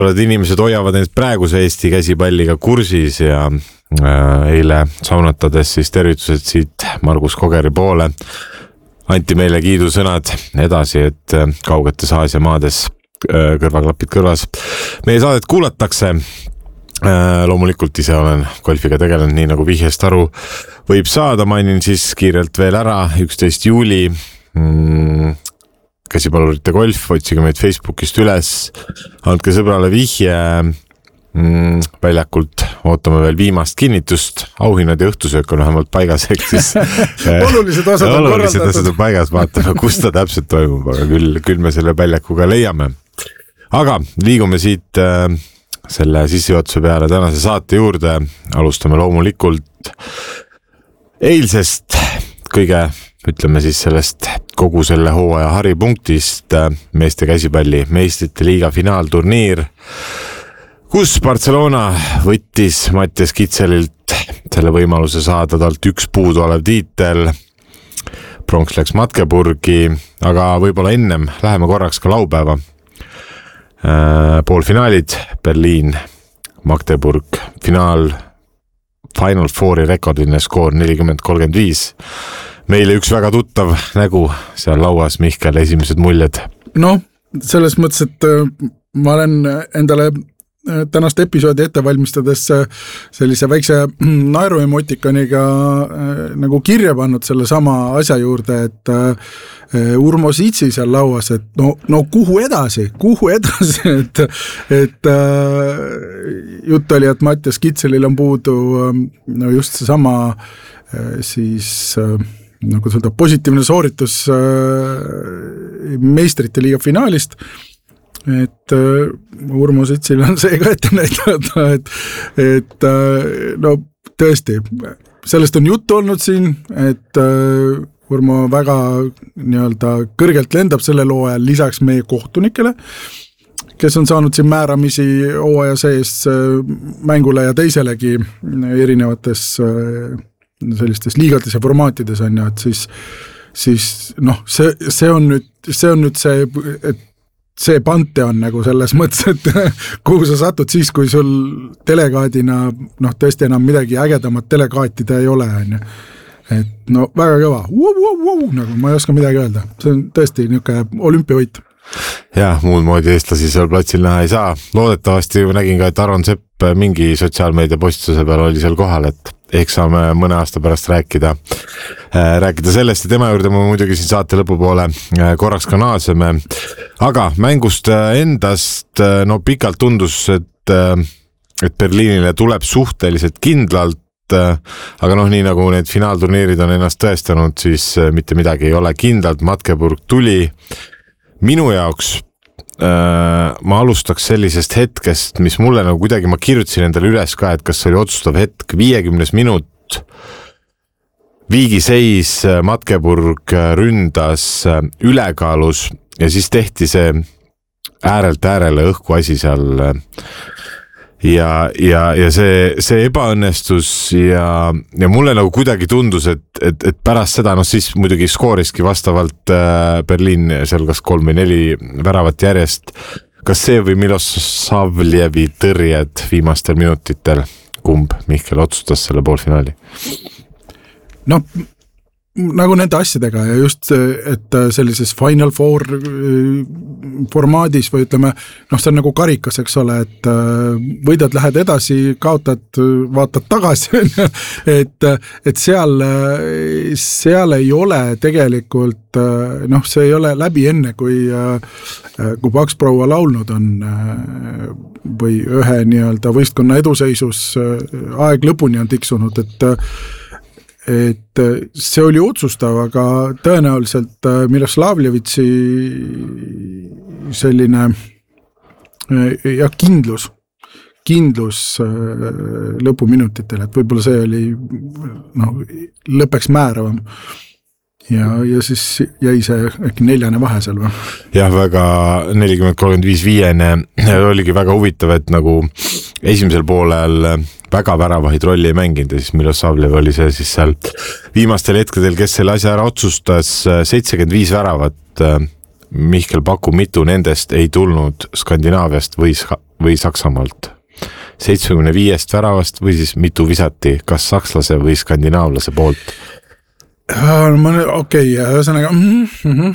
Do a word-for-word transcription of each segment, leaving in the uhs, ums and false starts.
inimesed hoiavad neid praeguse Eesti käsipalliga kursis ja äh, eile saunatades siis tervitused siit Margus Kogeri poole anti meile kiidusõnad edasi, et äh, kaugetes Aasia maades äh, kõrvaklapid kõrvas. Meie saadet kuulatakse. Äh, loomulikult ise olen golfiga tegelenud, nii nagu vihjest aru võib saada. Mainin siis kiirelt veel ära üksteist juuli mm, käsipallurite golf, otsige meid Facebookist üles, andke sõbrale vihje, mm, väljakult ootame veel viimast kinnitust, auhinnad ja õhtusöök on vähemalt paigas, ehk siis olulised osad on olulised osad on paigas, vaatame, kus ta täpselt toimub, aga küll, küll me selle väljakuga leiame. Aga liigume siit äh, selle sissejuhatuse peale tänase saate juurde, alustame loomulikult eilsest kõige, ütleme siis sellest kogu selle hooaja haripunktist meeste käsipalli meistrite liiga finaalturniir, kus Barcelona võttis Mattias Kitselilt selle võimaluse saada talt üks puudu olev tiitel. Pronks läks Magdeburgi, aga võib-olla ennem läheme korraks ka laupäeva. Poolfinaalid, Berliin, Magdeburg, finaal, Final Fouri rekordiline skoor nelikümmend kolmkümmend viis. Meile üks väga tuttav nägu seal lauas, Mihkel, esimesed muljed. No, selles mõttes, et ma olen endale tänast episoodi ette valmistades sellise väikse naeruemotikaniga nagu kirja pannud selle sama asja juurde, et Urmo Siitsi seal lauas, et no, no kuhu edasi, kuhu edasi, et, et jutt oli, et Mattias Kitselil on puudu no just see sama siis nagu seda positiivne sooritus meistrite liiga finaalist, et Urmo Sitsil on see ka ette näidata, et, et no tõesti, sellest on juttu olnud siin, et Urmo väga nii-öelda kõrgelt lendab selle loo ajal lisaks meie kohtunikele, kes on saanud siin määramisi hooaja sees mängule ja teiselegi erinevates sellistes liigades ja formaatides on ja, et siis, siis noh, see, see on nüüd, see on nüüd see, et see panteon nagu selles mõttes, et kuhu sa satud siis, kui sul delegaadina noh, tõesti enam midagi ägedamat delegaatida ei ole, on ju. Et no väga kõva, wow, wow, wow, nagu ma ei oska midagi öelda. See on tõesti niisugune olümpiavõit. Ja, muud moodi eestlasi seal platsil näha ei saa. Loodetavasti nägin ka, et Aron Sepp mingi sotsiaalmeedia postuse peal oli seal kohal, et ehk saame mõne aasta pärast rääkida, rääkida sellest ja tema juurde ma muidugi siin saate lõpupoole korraks ka naaseme. Aga mängust endast no pikalt tundus, et, et Berliinile tuleb suhteliselt kindlalt, aga noh, nii nagu need finaalturniirid on ennast tõestanud, siis mitte midagi ei ole kindlalt. Magdeburg tuli minu jaoks. Ma alustaks sellisest hetkest, mis mulle nagu kuidagi, ma kirjutasin endale üles ka, et kas oli otsustav hetk, viiekümnes minut, viigiseis, Magdeburg ründas ülekaalus ja siis tehti see äärelt äärele õhku asi seal ja, ja, ja see, see ebaõnnestus ja, ja mulle nagu kuidagi tundus, et, et, et pärast seda, noh siis muidugi skooriski vastavalt Berliin seal kas kolm või neli väravat järjest. Kas see või Milosavljevi tõrjed viimastel minutitel, kumb Mihkel otsustas selle poolfinaali? No nagu nende asjadega ja just, et sellises Final Four formaadis või ütleme, noh see on nagu karikas, eks ole, et võidad, lähed edasi, kaotad, vaatad tagasi, et, et seal, seal ei ole tegelikult, noh see ei ole läbi enne, kui, kui Paks proua laulnud on või ühe nii-öelda võistkonna eduseisus aeg lõpuni on tiksunud, et et see oli otsustav, aga tõenäoliselt Miloslavljevitsi selline ja kindlus, kindlus lõpuminutitel, et võib-olla see oli no, lõpeks määravam. Ja, ja siis jäi see äkki neljane vahe seal või? Jah, väga nelikümmend kolmkümmend viis viiene oligi väga huvitav, et nagu esimesel poolel väga väravaid rolli ei mänginud ja siis Milosavljev oli see siis seal viimastel hetkedel, kes selle asja ära otsustas, seitsekümmend viis väravat. Mihkel, paku mitu nendest ei tulnud Skandinaaviast või, või Saksamaalt? seitsmekümne viiest väravast või siis mitu visati, kas sakslase või skandinaavlase poolt? Okei, okay, ühesõnaga mm, mm,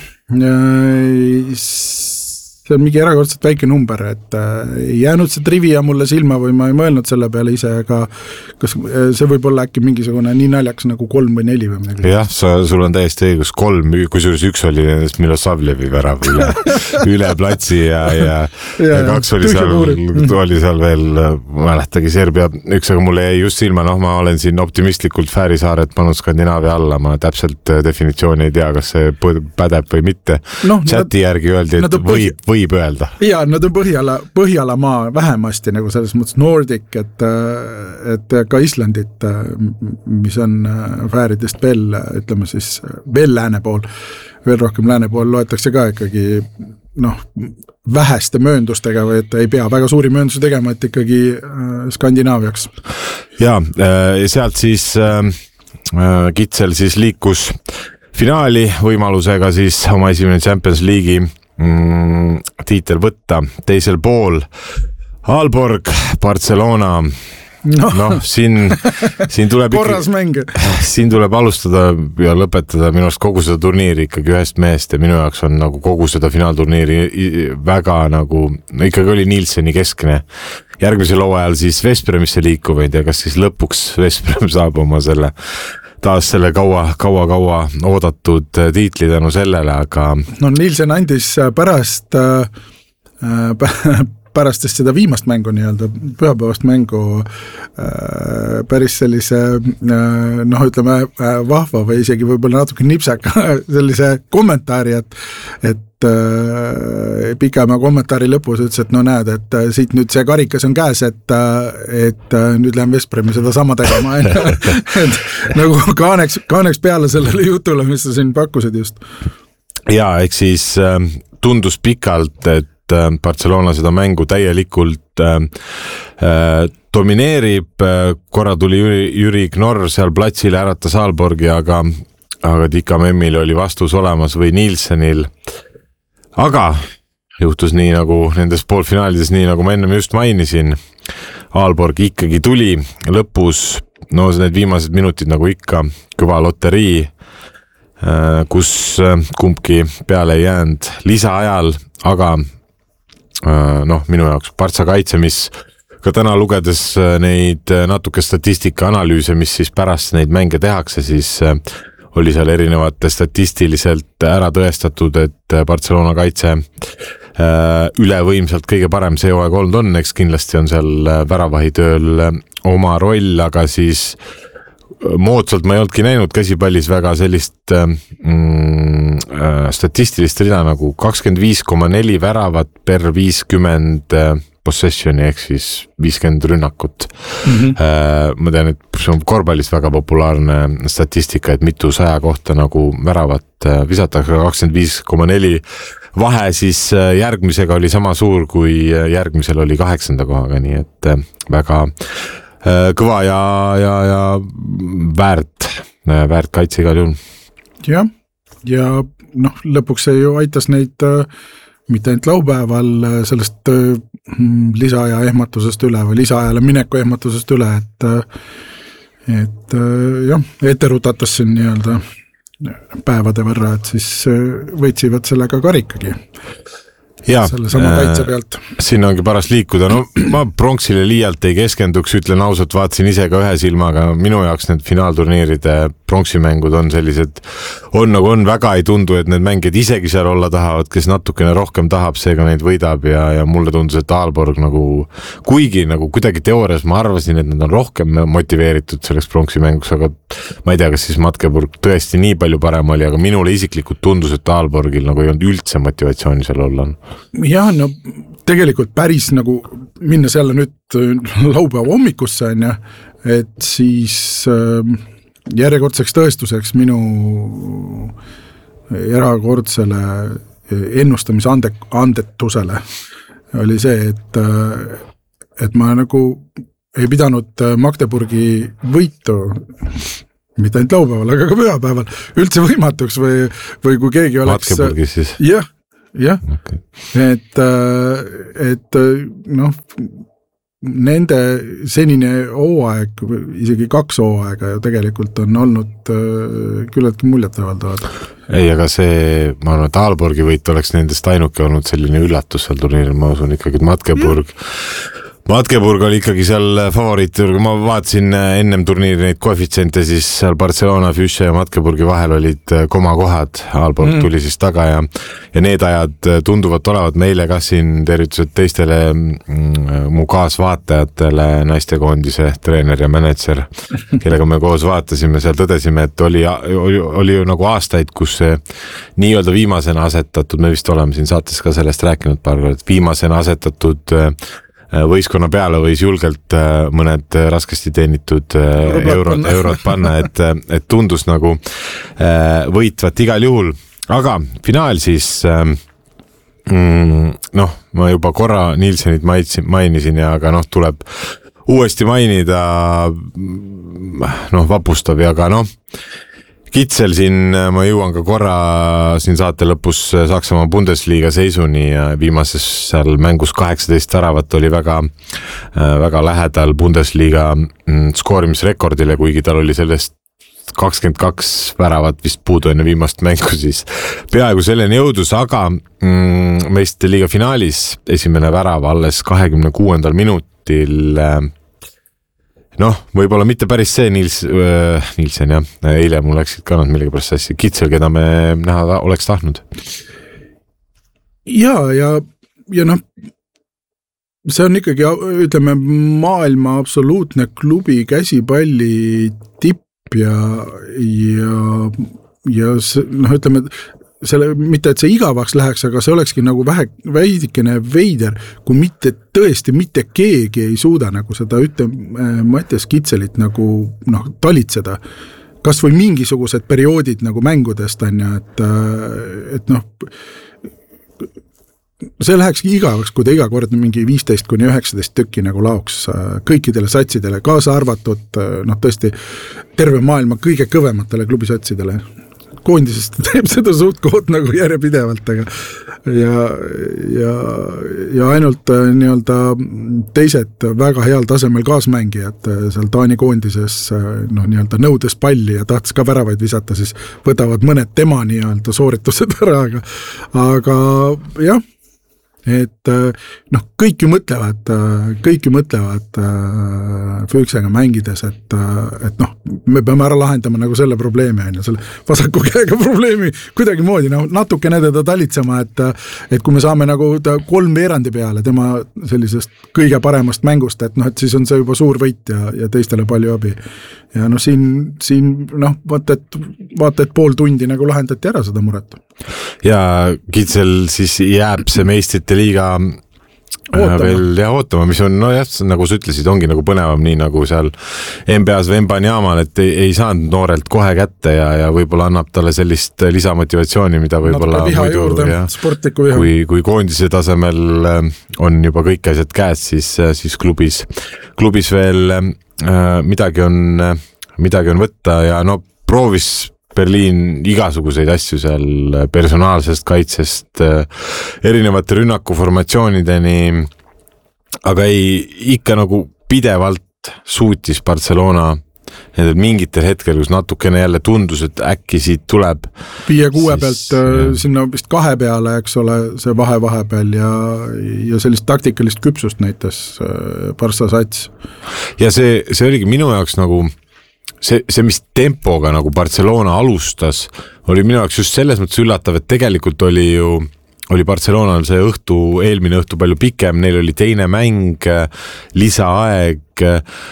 mm, see on mingi erakordselt väike number, et ei jäänud see trivia mulle silma või ma ei mõelnud selle peale ise, aga kas see võib olla äkki mingisugune nii naljaks nagu kolm või neli või midagi? Jah, sa, sul on täiesti õigus, kolm, kusjuures üks oli nendest Milosavljevi värav üle, üle platsi ja, ja, ja, ja kaks oli seal, oli seal veel, mäletagi Serbia üks, aga mulle jäi just silma, noh, ma olen siin optimistlikult Fääri saaret pannud Skandinaavia alla, ma täpselt definitsiooni ei tea, kas see pädeb või mitte. No, Chati nad, järgi öeldi, et võib, võib öelda. Jaa, nad on Põhjala, Põhjala maa vähemasti nagu selles mõttes Nordic, et, et ka Islandit, mis on Fääridest veel, ütleme siis, veel lääne pool, veel rohkem lääne pool loetakse ka ikkagi noh, väheste mööndustega või et ei pea väga suuri mööndusi tegema, et ikkagi Skandinaaviaks. Jaa, sealt siis Kitsel siis liikus finaali võimalusega siis oma esimene Champions League'i Mm, tiitel võtta, teisel pool Aalborg, Barcelona, noh no, siin, siin tuleb korras mäng. Siin tuleb alustada ja lõpetada minu arust kogu seda turniiri ikkagi ühest meest ja minu jaoks on nagu kogu seda finaalturniiri väga nagu, no ikkagi oli Nielseni keskne. Järgmisel hooajal siis Vespremisse liikuv, ei tea, kas siis lõpuks Vesprem saab oma selle taas selle kaua, kaua, kaua oodatud tiitli tänu sellele, aga no Nielsen andis pärast äh, pärast seda viimast mängu nii-öelda, pühapäevast mängu äh, päris sellise äh, noh, ütleme äh, vahva või isegi võib-olla natuke nipsaka sellise kommentaari, et, et äh, pikema kommentaari lõpus ütles, et no näed, et äh, siit nüüd see karikas on käes, et, äh, et äh, nüüd lähen Vespremi seda sama tegema, et nagu kaaneks, kaaneks peale sellele jutule, mis sa siin pakkusid just. Jaa, ehk siis äh, tundus pikalt, et Barcelona seda mängu täielikult äh, äh, domineerib, korra tuli Jüri, Jüri Knorr seal platsile äratas Aalborgi, aga, aga Dika Memmil oli vastus olemas või Nielsenil. Aga juhtus nii nagu nendes poolfinaalides, nii nagu ma ennem just mainisin, Aalborg ikkagi tuli lõpus, no need viimased minutid nagu ikka, kõva loterii, äh, kus kumbki peale ei jäänud lisaajal, aga noh, minu jaoks Partsa kaitse, mis ka täna lugedes neid natuke statistika analüüse, mis siis pärast neid mänge tehakse, siis oli seal erinevate statistiliselt ära tõestatud, et Barcelona kaitse ülevõimsalt kõige parem see hooaeg olnud on, eks kindlasti on seal väravahitööl oma roll, aga siis moodsalt ma ei oldki näinud käsipallis väga sellist mm, statistilist rida nagu kakskümmend viis koma neli väravat per viiskümmend possessioni ehk siis viiskümmend rünnakut. Mm-hmm. Ma tean, et see on korvpallis väga populaarne statistika, et mitu saja kohta nagu väravat visatakse, kakskümmend viis koma neli vahe siis järgmisega oli sama suur, kui järgmisel oli kaheksanda kohaga, nii et väga kõva ja, ja, ja väärt, väärt kaitse igal juhul. Jah, ja noh, lõpuks see ju aitas neid äh, mitte ainult laupäeval sellest äh, lisaaja ehmatusest üle või lisaajale mineku ehmatusest üle, et, äh, et äh, jah, ette rutatas siin nii-öelda päevade võrra, et siis äh, võitsivad sellega karikagi. Ja, selle sama kaitse pealt. Siin ongi paras liikuda, no ma pronksile liialt ei keskenduks, ütlen ausalt, vaatasin ise ka ühe silmaga, minu jaoks need finaalturniiride pronksimängud on sellised, on nagu on, väga ei tundu, et need mängijad isegi seal olla tahavad, kes natukene rohkem tahab, seega neid võidab ja, ja mulle tundus, et Aalborg nagu, kuigi nagu kuidagi teoorias ma arvasin, et nad on rohkem motiveeritud selleks pronksimänguks, aga ma ei tea, kas siis Magdeburg tõesti nii palju parem oli, aga minule isiklikult tundus, et Aalborgil nagu ei olnud üldse motivatsiooni seal olla. Jah, no tegelikult päris nagu minnes jälle nüüd laupäeva hommikusse on ja, et siis äh, järjekordseks tõestuseks minu erakordsele ennustamise ande, andetusele oli see, et, et ma nagu ei pidanud Magdeburgi võitu mitte ainult laupäeval, aga ka pühapäeval üldse võimatuks või, või kui keegi oleks Magdeburgis siis? Jah, jah okay., et, et noh, nende senine hooaeg, isegi kaks hooaega ju tegelikult on olnud küllaltki muljetavaldavad. Ei, aga see, ma arvan, et Aalborgi võit oleks nendest ainuke olnud selline üllatus seal turniiril, ma usun ikkagi, et Magdeburg Magdeburg oli ikkagi seal favoriit, kui ma vaatasin ennem turniiri neid koefitsiente, siis seal Barcelona, Füsse ja Magdeburgi vahel olid komakohad, Aalborg mm. tuli siis taga ja, ja need ajad tunduvad olevat meile ka siin tervitused teistele mm, mu kaasvaatajatele, naistekoondise treener ja manager, kellega me koos vaatasime, seal tõdesime, et oli, oli, oli ju nagu aastaid, kus see nii-öelda viimasena asetatud, me vist oleme siin saates ka sellest rääkinud paar korda, et viimasena asetatud võistkonna peale võis julgelt mõned raskesti teenitud eurod, eurod panna, et, et tundus nagu võitvat igal juhul, aga finaal siis noh, ma juba korra Nielsenit mainisin ja aga noh, tuleb uuesti mainida noh, vapustav ja ka noh, kitsel siin, ma jõuan ka korra siin saate lõpus Saksamaa Bundesliga seisuni ja viimases seal mängus kaheksateist väravat oli väga, väga lähedal Bundesliga skoorimisrekordile, kuigi tal oli sellest kakskümmend kaks väravat vist puudu enne viimast mängu, siis peaaegu selleni jõudus, aga mm, meist liiga finaalis esimene värav alles kahekümne kuuendal minutil noh, võib-olla mitte päris see Niels, äh, Nielsen jah, eile mul läksid ka nad millegi pärast sassi, kitsel, keda me näha oleks tahtnud. Ja, ja, ja noh, see on ikkagi, ütleme, maailma absoluutne klubi käsipalli tipp ja, ja, ja see, noh, ütleme, selle, mitte et see igavaks läheks, aga see olekski nagu vähe, veidikene veider, kui mitte tõesti mitte keegi ei suuda nagu seda ütle Mattias Kitselit nagu noh, talitseda. Kas või mingisugused perioodid nagu mängudest on ja, et, et noh, see lähekski igavaks, kui ta iga kord mingi viisteist kuni üheksateist tükki nagu laoks kõikidele satsidele, kaasa arvatud noh, tõesti terve maailma kõige kõvematele klubisatsidele. Koondisest teeb seda suht kood nagu järjepidevalt, aga ja, ja, ja ainult nii-öelda teised väga heal tasemel kaasmängijad seal Taani koondises noh, nii-öelda nõudes palli ja tahtis ka väravaid visata, siis võtavad mõned tema nii-öelda sooritused ära, aga, aga jah, et noh, kõik ju mõtlevad, kõik ju mõtlevad Füksega mängides, et, et noh, me peame ära lahendama nagu selle probleemi, on ju, selle vasaku käega probleemi kuidagi moodi, noh, natukene teda talitsema, et, et kui me saame nagu kolm veerandi peale tema sellisest kõige paremast mängust, et noh, et siis on see juba suur võit ja, ja teistele palju abi. Ja noh, siin, siin noh, vaata, et, vaata, et pool tundi nagu lahendati ära seda muret. Ja Kitsel siis jääb see meistrite liiga ootama. Veel jah ootama, mis on, no jah, nagu sa ütlesid, ongi nagu põnevam, nii nagu seal N B A-s Vembanyaamal, et ei, ei saanud noorelt kohe kätte ja, ja võib-olla annab talle sellist lisamotivatsiooni, mida võib-olla muidu, jah, kui, kui koondise tasemel on juba kõik asjad käes, siis, siis klubis, klubis veel äh, midagi on, midagi on võtta ja no proovis Berliin igasuguseid asju seal personaalsest kaitsest erinevate rünnakuformatsioonideni, aga ei, ikka nagu pidevalt suutis Barcelona nendel mingitel hetkel, kus natukene jälle tundus, et äkki siit tuleb. Viie kuue pealt jah. Sinna vist kahe peale, eks ole, see vahe vahepeal ja, ja sellist taktikalist küpsust näitas Barca sats. Ja see, see oligi minu jaoks nagu See, see, mis tempoga nagu Barcelona alustas, oli minu jaoks just selles mõttes üllatav, et tegelikult oli ju, oli Barcelonal see õhtu, eelmine õhtu palju pikem, neil oli teine mäng, lisaaeg,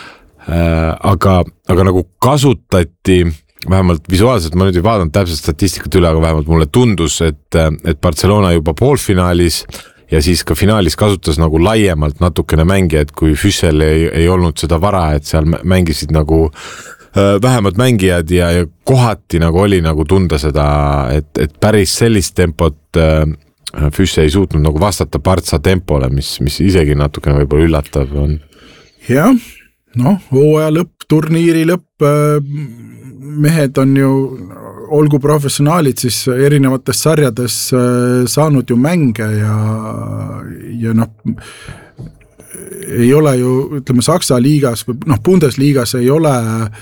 aga, aga nagu kasutati, vähemalt visuaalselt, ma nüüd ei vaadanud täpselt statistikat üle, aga vähemalt mulle tundus, et, et Barcelona juba poolfinaalis ja siis ka finaalis kasutas nagu laiemalt natukene mängijad, kui Füssel ei, ei olnud seda vara, et seal mängisid nagu vähemad mängijad ja, ja kohati nagu oli nagu tunda seda, et, et päris sellist tempot Füsse ei suutnud nagu vastata Partsa tempole, mis, mis isegi natukene võib-olla üllatav on. Jah, noh, hooaja lõpp, turniiri lõpp, mehed on ju olgu professionaalid siis erinevates sarjades saanud ju mänge ja, ja noh, ei ole ju, ütleme, Saksa liigas või noh, Bundesliigas ei ole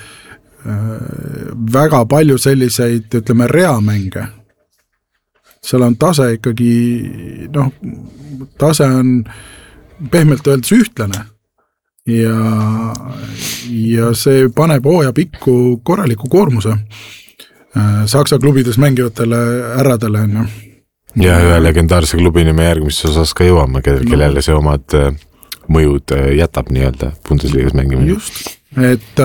väga palju selliseid, ütleme, reamänge. Seal on tase ikkagi, noh, tase on pehmelt öeldes ühtlane ja, ja see paneb hooaja pikku korraliku koormuse Saksa klubides mängivatele äradele. No. Ja ühe legendaarse klubini me järgmises osas ka jõuame, kellele no. see omad mõjud jätab nii-öelda Bundesliigas mängimine. Just, et,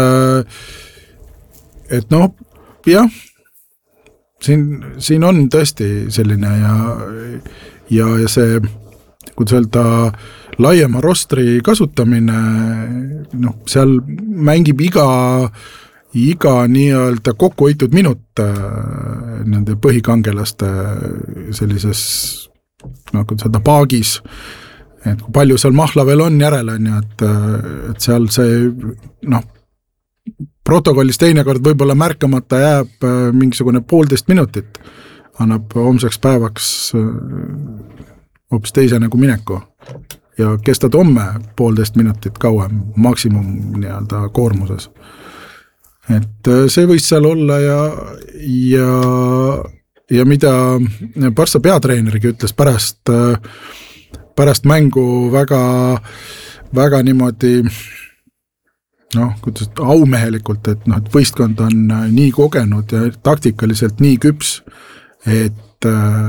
et noh, jah, siin, siin on tõesti selline ja, ja, ja see, kuidas öelda, laiema rostri kasutamine, noh, seal mängib iga iga nii-öelda kokkuhoitud minut nende põhikangelaste sellises nagu seda paagis, et kui palju seal mahla veel on järele, nii et, et seal see noh, protokollis teinekord võib-olla märkamata jääb mingisugune poolteist minutit, annab homseks päevaks hoopis teise nagu mineku ja kestad homme poolteist minutit kauem maksimum nii-öelda koormuses. Et see võis seal olla ja, ja, ja mida Barca peatreenerigi ütles pärast, pärast mängu väga, väga niimoodi noh, kuidas aumehelikult, et, noh, et võistkond on nii kogenud ja taktikaliselt nii küps, et,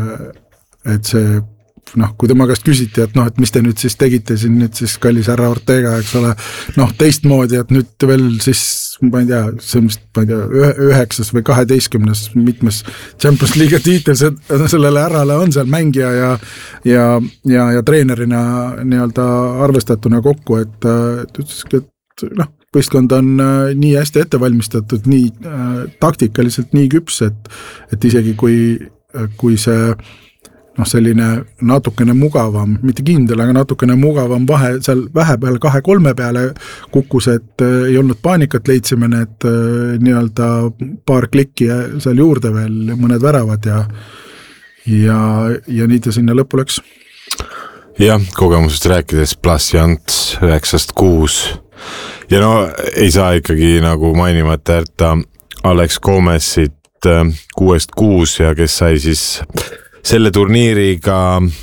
et see noh, kui tema käest küsiti, et noh, et mis te nüüd siis tegite siin nüüd siis kallis härra Ortega, eks ole, noh, teistmoodi, et nüüd veel siis, ma ei tea, see on vist, ma ei tea, üheksas või kaheteistkümnes mitmes Champions League tiitel sellele härrale on seal mängija ja, ja, ja, ja treenerina nii-öelda arvestatuna kokku, et, et ütleski, et noh, võistkond on nii hästi ettevalmistatud, nii äh, taktikaliselt nii küps, et, et isegi kui, kui see noh, selline natukene mugavam, mitte kindel, aga natukene mugavam vahe seal vähepeal kahe-kolme peale kukkus, et äh, ei olnud paanikat, leidsime need äh, nii-öelda paar klikki seal juurde veel, mõned väravad ja, ja, ja nii ta sinna lõppu läks. Jah, kogemusest rääkides Blas Jants üheksast kuus ja no ei saa ikkagi nagu mainimata jätta Alex Gomesit kuuest kuus ja kes sai siis selle turniiriga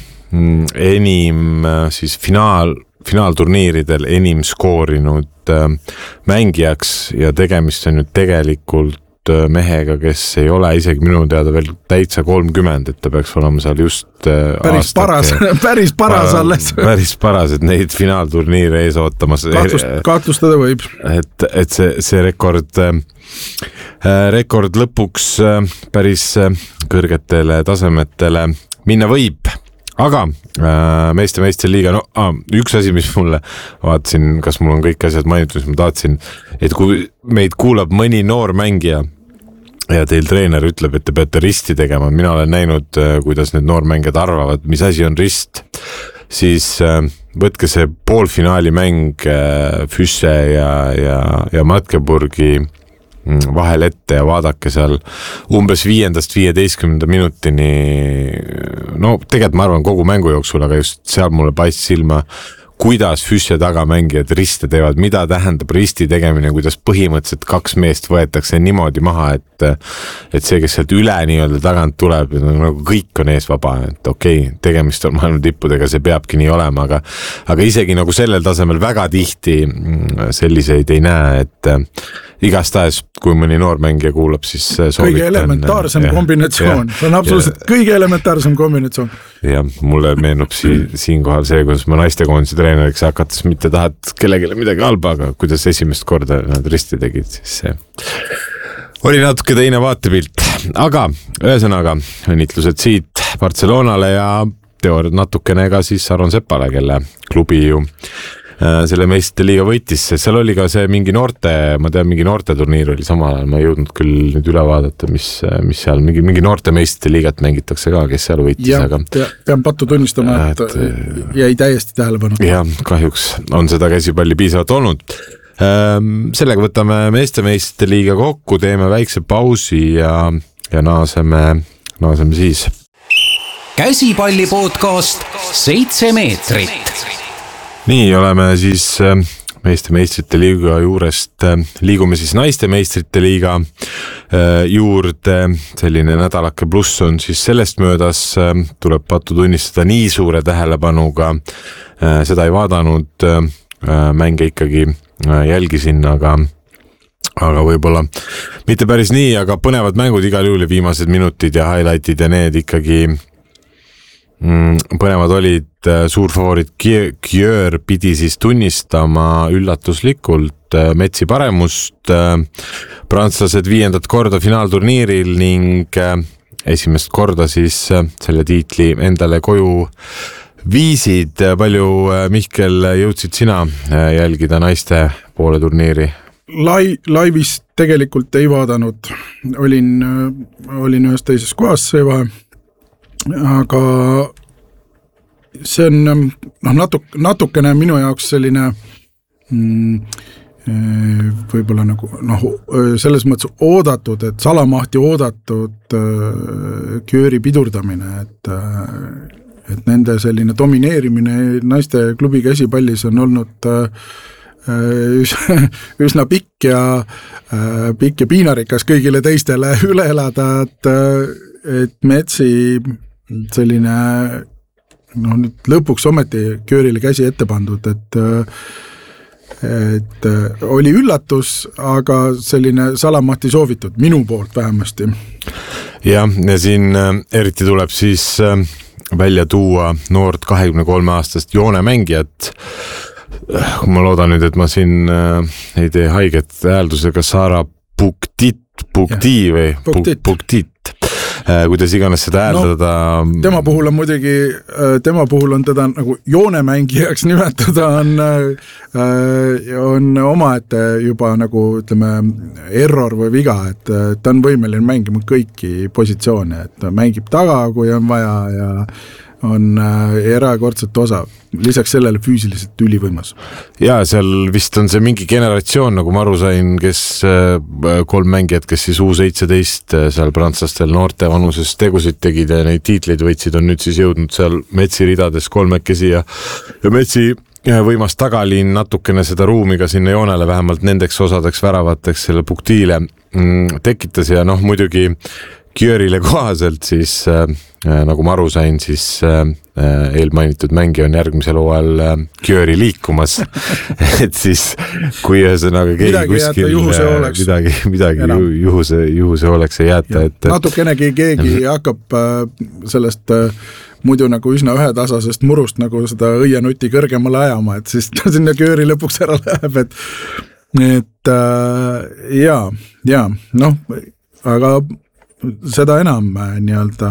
enim siis finaal, finaalturniiridel enim skoorinud mängijaks ja tegemist on nüüd tegelikult mehega, kes ei ole isegi minu teada veel täitsa kolmkümmend, et ta peaks olema seal just päris aastake, paras, päris paras alles. Päris paras, et neid finaalturniire ees ootamas. Kahtlust, kahtlustada võib. Et, et see, see rekord, rekord lõpuks päris kõrgetele tasemetele minna võib. Aga meeste meeste liiga, no ah, üks asi, mis mulle vaatasin, kas mul on kõik asjad mainitud, mis ma tahtsin, et kui meid kuulab mõni noor mängija ja teil treener ütleb, et te peate risti tegema, mina olen näinud, kuidas need noormängijad arvavad, mis asi on rist, siis võtke see poolfinaali mäng Füsse ja, ja, ja Magdeburgi vahel ette ja vaadake seal umbes viiendast viieteistkümnenda minutini, no tegelikult ma arvan kogu mängu jooksul, aga just seal mulle paistis silma, kuidas Füsse tagamängijad riste teevad, mida tähendab risti tegemine, kuidas põhimõtteliselt kaks meest võetakse niimoodi maha, et, et see, kes sealt üle nii-öelda tagant tuleb, nagu kõik on ees vaba, et okei, okay, tegemist on maailma tippudega, see peabki nii olema, aga, aga isegi nagu sellel tasemel väga tihti selliseid ei näe, et igastahes, kui mõni noormängija kuulab, siis soovitan. Kõige elementaarsem ja, kombinatsioon, see on absoluutselt ja, kõige elementaarsem kombinatsioon. Ja mulle meenub si- siinkohal see, kuidas ma naistekoondise treeneriks hakates mitte tahad kellegile midagi halba, aga kuidas esimest korda nad risti tegid, siis see oli natuke teine vaatepilt. Aga ühesõnaga, õnnitlused siit Barcelonale ja teooriad natukene ka siis Aron Sepale, kelle klubi ju selle meeste liiga võitis, seal oli ka see mingi noorte, ma tean, mingi noorte turniir oli samal ajal, ma ei jõudnud küll nüüd üle vaadata, mis, mis seal, mingi, mingi noorte meeste liigat mängitakse ka, kes seal võitis. Ja, aga ja pean pattu tunnistama, et, et jäi täiesti tähelepanu. Jah, kahjuks on seda käsipalli piisavalt olnud. Sellega võtame meeste meeste liiga kokku, teeme väikse pausi ja ja naaseme, naaseme siis. Käsipalli podcast seitse meetrit. Nii, oleme siis meeste meistrite liiga juurest, liigume siis naiste meistrite liiga juurde, selline nädalake pluss on siis sellest möödas, tuleb pattu tunnistada nii suure tähelepanuga, seda ei vaadanud, mänge ikkagi jälgisin, aga aga võib-olla mitte päris nii, aga põnevad mängud igal juhul ja viimased minutid ja highlightid ja need ikkagi põnevad olid. Suur favoriit Kjöör pidi siis tunnistama üllatuslikult Metsi paremust. Prantslased viiendat korda finaalturniiril ning esimest korda siis selle tiitli endale koju viisid. Palju, Mihkel, jõudsid sina jälgida naiste poole turniiri? Lai, laivis tegelikult ei vaadanud. Olin, olin ühes teises kohas see vahe. Aga see on noh, natuk, natukene minu jaoks selline mm, võib-olla nagu noh, selles mõttes oodatud, et salamahti oodatud Kjööri pidurdamine, et, et nende selline domineerimine naiste klubi käsipallis on olnud üsna, üsna pikk ja, pikk ja piinarikas kõigile teistele üle elada, et, et Metsi selline noh, nüüd lõpuks ometi Kjöörile käsi ette pandud, et et oli üllatus, aga selline salamahti soovitud, minu poolt vähemasti. Ja, ja siin eriti tuleb siis välja tuua noort kahekümne kolme aastast joonemängijat. Ma loodan nüüd, et ma siin ei tee haiget hääldusega Sara Puktit, Pukti või Puktit. Puktit. Kuidas iganes seda hääldada. No, tema puhul on muidugi, tema puhul on teda nagu joonemängijaks nimetada on, on omaette juba nagu ütleme error või viga, et ta on võimeline mängima kõiki positsioone, et ta mängib taga, kui on vaja ja on erakordselt osav. Lisaks sellele füüsiliselt ülivõimas. Ja seal vist on see mingi generatsioon, nagu ma aru sain, kes kolm mängijad, kes siis U seitseteist seal prantslastel noorte vanuses tegusid tegid ja neid tiitleid võitsid, on nüüd siis jõudnud seal Metsi ridades kolmekesi ja, ja Metsi võimas tagaliin natukene seda ruumi ka sinna joonele vähemalt nendeks osadeks väravateks selle Puktiile tekitas ja noh, muidugi Kjöörile kohaselt siis äh, nagu ma aru sain, siis äh, eelmainitud mängi on järgmisel hooajal äh, Kjööri liikumas. Et siis kui ühesõnaga keegi midagi kuskil juhuse oleks. midagi, midagi ju, juhuse, juhuse oleks ei jäeta. Et, et... Natukenegi keegi hakkab äh, sellest äh, muidu nagu üsna ühetasasest murust nagu seda õienuti kõrgemale ajama, et siis ta sinna Kjööri lõpuks ära läheb, et, et äh, jaa, jaa, noh, aga seda enam nii-öelda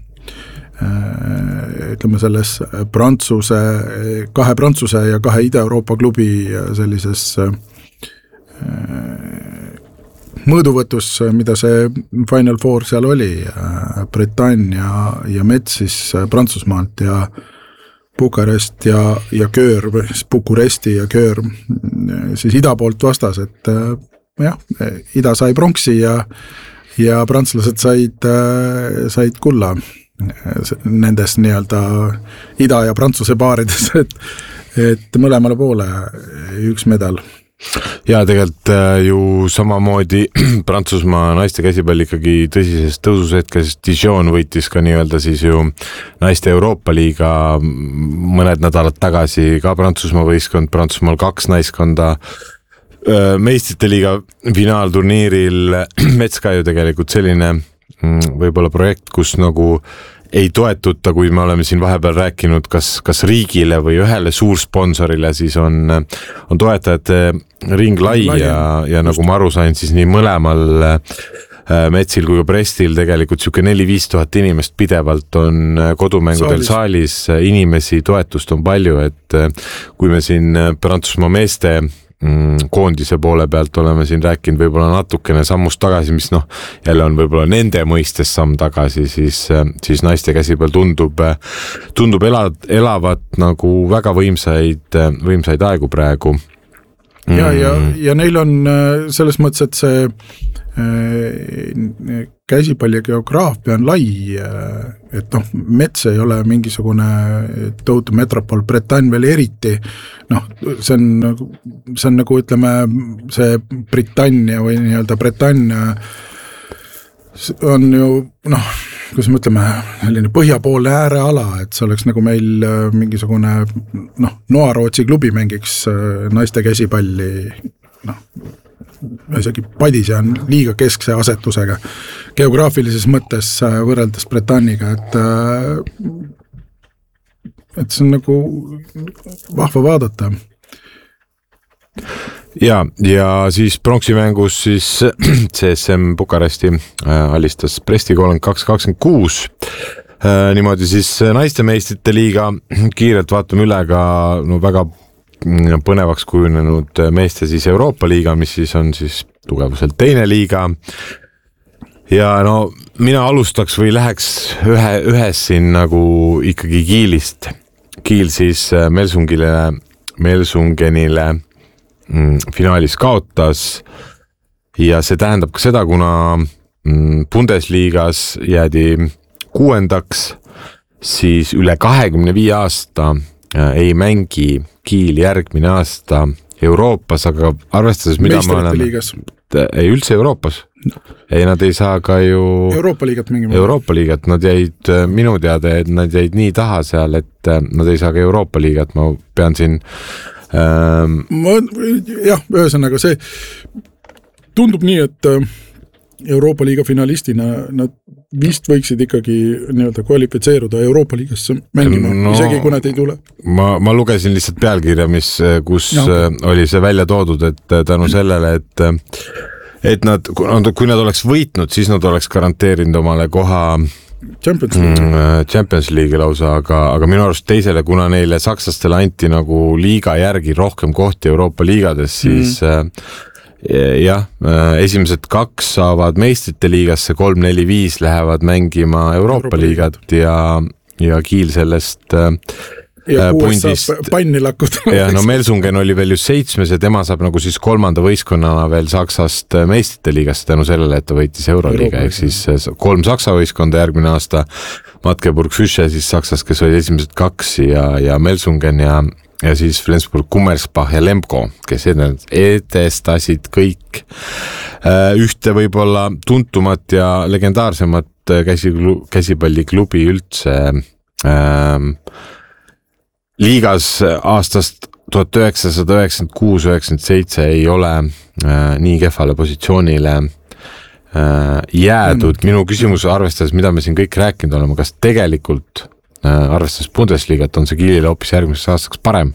ütleme selles Prantsuse, kahe Prantsuse ja kahe Ida-Euroopa klubi sellises mõõduvõtus, mida see Final Four seal oli, Bretagne ja, ja Mets siis Prantsusmaalt ja Bukarest ja, ja Kjöör, Bukuresti ja Kjöör siis ida poolt vastas, et jah, ida sai pronksi ja ja prantslased said, said kulla nendes nii-öelda ida ja prantsuse paarides, et, et mõlemale poole üks medal. Ja tegelikult ju samamoodi Prantsusmaa naiste käsipalli ikkagi tõsises tõusus hetkes Dijon võitis ka nii-öelda siis ju naiste Euroopa liiga mõned nädalad tagasi ka Prantsusmaa võistkond, Prantsusmaal kaks naiskonda meistrite liiga finaalturniiril Mets ka ju tegelikult selline võib-olla projekt, kus nagu ei toetuta, kui me oleme siin vahepeal rääkinud, kas, kas riigile või ühele suursponsorile, siis on, on toetajate ring lai ja, ja nagu ma aru sain, siis nii mõlemal Metsil kui ka Brestil tegelikult siuke neli-viis tuhat inimest pidevalt on kodumängudel saalis, saalis, inimesi, toetust on palju, et kui me siin Prantsusmaa meeste koondise poole pealt oleme siin rääkinud võib-olla natukene sammust tagasi, mis noh, jälle on võib-olla nende mõistes samm tagasi, siis, siis naiste käsipäeval tundub, tundub elad, elavat nagu väga võimsaid, võimsaid aegu praegu. Ja, ja, ja neil on selles mõttes, et see käsipalli geograafia on lai, et noh, Mets ei ole mingisugune tohutu metropol, Bretagne veel eriti, noh, see on, see on nagu ütleme, see Britannia või nii-öelda Bretagne on ju, noh, kuidas me ütleme, selline põhjapoolne ääreala, et see oleks nagu meil mingisugune, noh, Noa-Rootsi klubi mängiks naiste käsipalli, noh, isegi Padise on liiga keskse asetusega geograafilises mõttes võrreldes Bretagniga, et et see on nagu vahva vaadata. Ja, ja siis pronksi-mängus siis C S M Bukaresti alistas Bresti kolmkümmend kaks kakskümmend kuus. Niimoodi siis naiste meistrite liiga kiirelt vaatame üle ka no, väga põnevaks kujunenud meeste siis Euroopa liiga, mis siis on siis tugevuselt teine liiga. Ja no mina alustaks või läheks ühe, ühes siin nagu ikkagi Kiilist. Kiil siis Melsungile, Melsungenile finaalis kaotas ja see tähendab ka seda, kuna Bundesliigas jäädi kuuendaks, siis üle kahekümne viie aasta ei mängi Kiil järgmine aasta Euroopas, aga arvestades mida ma olen... Ei üldse Euroopas. Ei, nad ei saa ka ju... Euroopa liigat mängima. Euroopa liigat, nad jäid minu teada, et nad jäid nii taha seal, et nad ei saa ka Euroopa liigat, ma pean siin... Ähm... Ma, jah, ühesõnaga see tundub nii, et Euroopa liiga finalistina nad vist võiksid ikkagi nii-öelda kvalifitseeruda Euroopa liigasse mängima, no, isegi kui nad ei tule. Ma, ma lugesin lihtsalt pealkirja, mis, kus no, okay. oli see välja toodud, et tänu sellele, et, et nad, kui nad oleks võitnud, siis nad oleks garanteerinud omale koha Champions League, Champions League lausa, aga, aga minu arust teisele, kuna neile sakslastele anti nagu liiga järgi rohkem kohti Euroopa liigades, siis mm. jah, esimesed kaks saavad meistrite liigasse, kolm, neli, viis lähevad mängima Euroopa, Euroopa liigat ja, ja Kiil sellest ja pundist, saab panni lakkuda. Ja no Melsungen oli veel just seitsmes ja tema saab nagu siis kolmanda võistkonnana veel Saksast meistrite liigast tänu sellele, et ta võitis Euroliiga, ehk siis kolm Saksa võistkonda järgmine aasta, Magdeburg Füsche siis Saksas, kes oli esimesed kaks ja, ja Melsungen ja ja siis Flensburg, Kummersbach ja Lemko, kes edestasid kõik ühte võib-olla tuntumat ja legendaarsemat käsiklu, käsipalliklubi üldse ähm, liigas aastast tuhat üheksasada üheksakümmend kuus üheksakümmend seitse ei ole äh, nii kehvale positsioonile äh, jäädud. Minu küsimus arvestades, mida me siin kõik rääkinud oleme, kas tegelikult arvestades Bundesliigat on see Kiilile hoopis järgmiseks aastaks parem?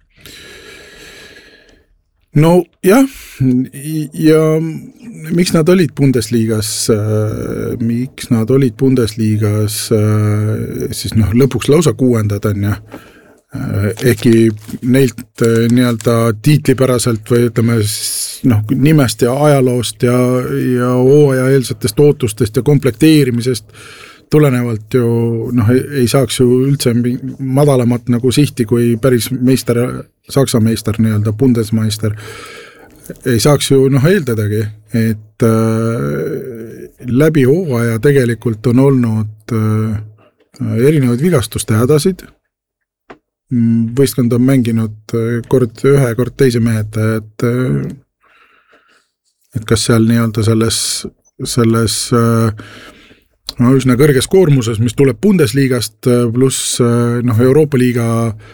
No jah, ja miks nad olid Bundesliigas, miks nad olid Bundesliigas siis noh, lõpuks lausa kuuendad on ja ehkki neilt nii-öelda tiitlipäraselt või ütleme noh, nimest ja ajaloost ja, ja hooaja eelsetest ootustest ja komplekteerimisest tulenevalt ju noh, ei saaks ju üldse madalamat nagu sihti kui päris meister, Saksa meister, nii-öelda Bundesmeister ei saaks ju noh eeldadagi, et äh, läbi hooaja tegelikult on olnud äh, erinevaid vigastuste hädasid, võistkond on mänginud kord ühe, kord teise mehed, et äh, et kas seal nii-öelda selles selles äh, no üsna kõrges koormuses, mis tuleb Bundesliigast pluss noh, Euroopa liiga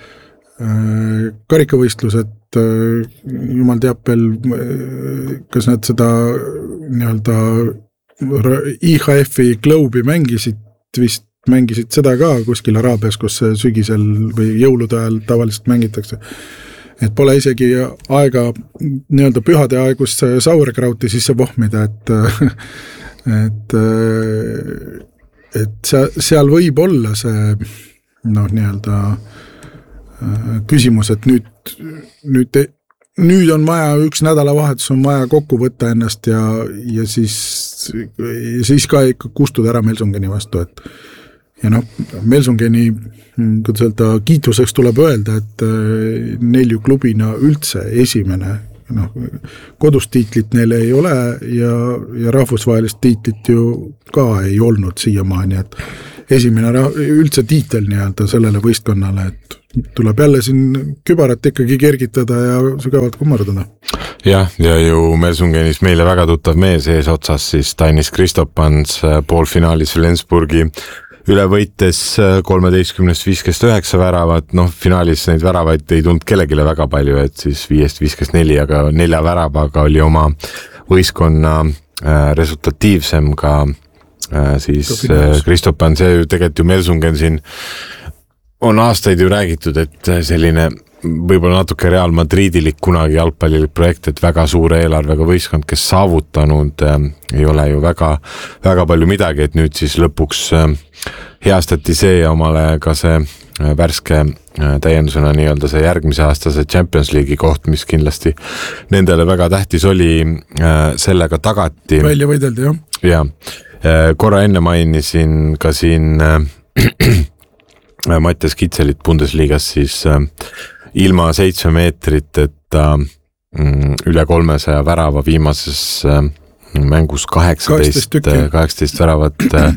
karikavõistlused, jumal teab veel, kas nad seda nii-öelda I H F-i Globe'i mängisid, vist mängisid seda ka kuskil Araabias, kus sügisel või jõulude ajal tavaliselt mängitakse. Et pole isegi aega nii-öelda pühade aegus sauerkrauti sisse vohmida, et et et seal võib olla see noh, nii-öelda küsimus, et nüüd nüüd, nüüd on vaja üks nädalavahetus on vaja kokku võtta ennast ja, ja siis ja siis ka ikka kustuda ära Melsungeni vastu, et ja noh, Melsungeni kuidas öelda, kiituseks tuleb öelda, et neil ju klubina üldse esimene noh, kodust tiitlit neil ei ole ja, ja rahvusvahelist tiitlit ju ka ei olnud siiamaani, et esimene üldse tiitel nii-öelda sellele võistkonnale, et tuleb jälle siin kübarat ikkagi kergitada ja sügavalt kummardada. Jah, ja ju Mersungenis meile väga tuttav mees ees otsas, siis Tainis Kristopans poolfinaalis Flensburgi üle võites kolmeteistkümnest viiskest üheksa väravat, noh finaalis neid väravaid ei tulnud kellegile väga palju, et siis viiest viiskest neli, aga nelja väravaga oli oma võistkonna resultatiivsem ka siis Kristopan, see ju tegelikult ju Mersungen siin on aastaid ju räägitud, et selline võib-olla natuke Real Madridilik kunagi jalgpallilik projekt, et väga suure eelarvega võistkond, kes saavutanud äh, ei ole ju väga, väga palju midagi, et nüüd siis lõpuks äh, heastati see ja omale ka see äh, värske äh, täiendusena nii-öelda see järgmise aastase Champions League'i koht, mis kindlasti nendele väga tähtis oli, äh, sellega tagati. Välja võideldi, jah. Ja, äh, korra enne mainisin ka siin äh, Mattias Kitselit Bundesliigas siis äh, ilma seitsme meetrit, et äh, üle kolmesaja värava viimases äh, mängus kaheksateist, kaheksateist väravat äh,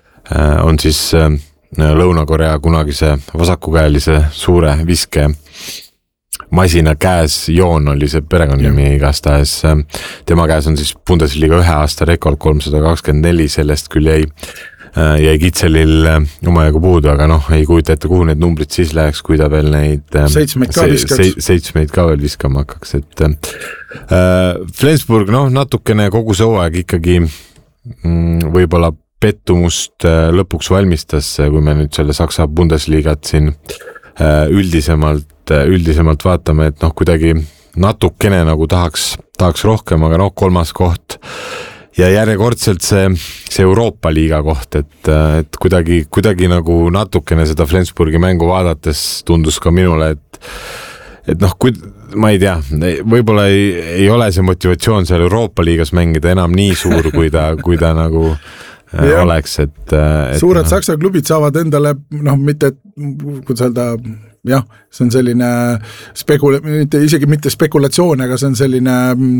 on siis äh, Lõuna-Korea kunagise vasakukäelise suure viske masina käes, Joon oli see perekonnanimi igastahes. Tema käes on siis Bundesliga ühe aasta rekord kolmsada kakskümmend neli, sellest küll jäi jäi Kitselil omajagu puudu, aga noh, ei kujuta ette, kuhu need numbrid siis läheks, kui ta veel neid seitsmeid ka viskaks. Se, seitsmeid ka veel viskama hakkaks, et äh, Flensburg, noh, natukene kogu see hooaeg ikkagi mm, võib-olla pettumust äh, lõpuks valmistas, kui me nüüd selle Saksa Bundesligat siin äh, üldisemalt, üldisemalt vaatame, et noh, kuidagi natukene nagu tahaks, tahaks rohkem, aga noh, kolmas koht ja järjekordselt see, see Euroopa liiga koht, et, et kuidagi, kuidagi nagu natukene seda Flensburgi mängu vaadates tundus ka minule, et, et noh, kui, ma ei tea, võib-olla ei, ei ole see motivatsioon seal Euroopa liigas mängida enam nii suur, kui ta, kui ta nagu ja, oleks, et, et suured no. Saksa klubid saavad endale, noh, mitte, kuidas öelda, jah, see on selline spekula-, isegi mitte spekulatsioon, aga see on selline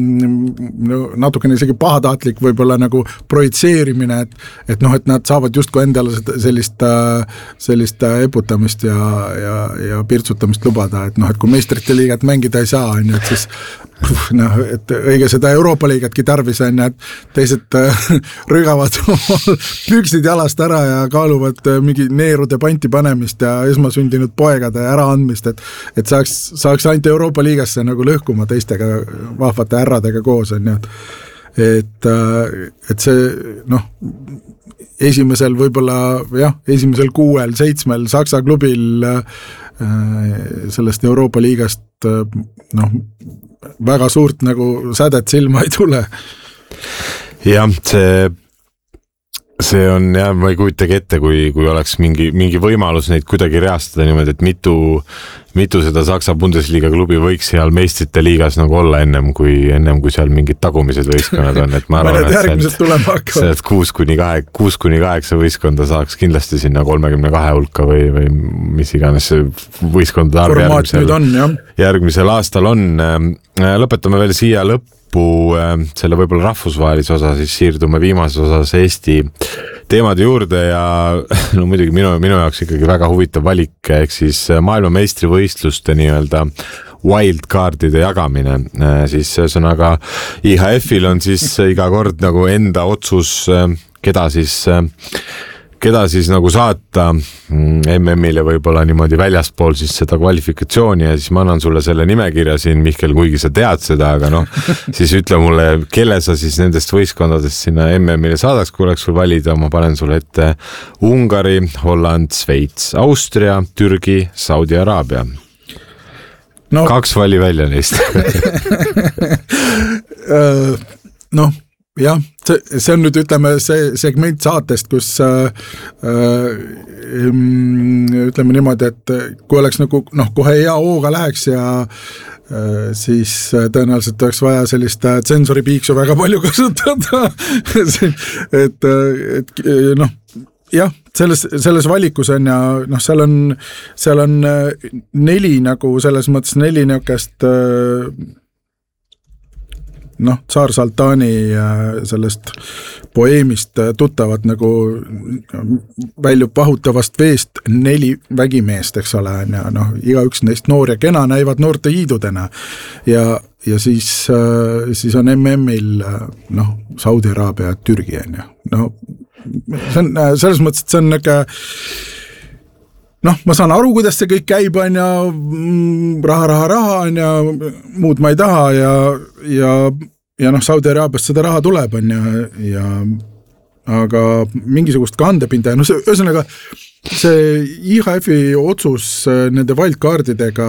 no, natukene isegi pahatahtlik võib-olla nagu projitseerimine, et, et noh, et nad saavad justko endale sellist, sellist eputamist ja, ja, ja pirtsutamist lubada, et noh, et kui meistrite liigat mängida ei saa, on ju, et siis noh, et õige seda Euroopa liigatki tarvis on, et teised rügavad püksid jalast ära ja kaaluvad mingi neerude panti panemist ja esmasündinud poegade ära andmist, et, et saaks, saaks ainult Euroopa liigasse nagu lõhkuma teistega vahvate härradega koos, on ju, et, et see, noh, esimesel võib-olla, jah, esimesel kuuel, seitsmel Saksa klubil sellest Euroopa liigast, noh, väga suurt nagu sädet silma ei tule. Jah, see see on jah, ma ei kujutagi ette, kui, kui oleks mingi, mingi võimalus neid kuidagi reastada niimoodi, et mitu, mitu seda Saksa Bundesliga klubi võiks seal meistrite liigas nagu olla ennem, kui, ennem kui seal mingid tagumised võistkonnad on, et ma arvan, et sealt kuus kuni kahe, kuus kuni kaheksa võistkonda saaks kindlasti sinna kolmekümne kahe hulka või, või mis iganes võistkondade arv järgmisel, on, järgmisel aastal on. Lõpetame veel siia lõppu selle võib-olla rahvusvahelise osa, siis siirdume viimases osas Eesti teemade juurde ja no muidugi minu, minu jaoks ikkagi väga huvitav valik, ehk siis maailmameistrivõistluste nii-öelda wildcardide jagamine, siis ühesõnaga I H F-il on siis iga kord nagu enda otsus, keda siis keda siis nagu saata M M-ile võib-olla niimoodi väljaspool siis seda kvalifikatsiooni ja siis ma annan sulle selle nimekirja siin, Mihkel, kuigi sa tead seda, aga noh, siis ütle mulle, kelle sa siis nendest võistkondadest sinna M M-ile saadaks, kui oleks sul valida, ma panen sulle ette Ungari, Holland, Sveits, Austria, Türgi, Saudi Araabia. No. Kaks vali välja neist. noh, jah, see, see on nüüd, ütleme, see segment saatest, kus äh, äh, ütleme niimoodi, et kui oleks nagu, noh, kohe hea hooga läheks ja äh, siis tõenäoliselt oleks vaja sellist tsensoripiiksu väga palju kasutada, et, et noh, jah, selles, selles valikus on ja noh, seal on, seal on neli nagu selles mõttes neli niukest äh, noh, Tsar Saltani sellest poeemist tuttavad nagu väljub pahutavast veest neli vägimeest, eks ole, ja noh, igaüks neist noor ja kena näivad noorte hiidudena ja, ja siis, siis on M M-il noh, Saudi Araabia ja Türgi on ju, no see on selles mõttes, et see on nagu noh, ma saan aru, kuidas see kõik käib, on ja raha, raha, raha on ja muud ma ei taha ja, ja, ja noh, Saudi Araabiast seda raha tuleb, on ja, ja aga mingisugust kandepinda ja noh, see, ühesõnaga see I H F-i otsus nende wildcardidega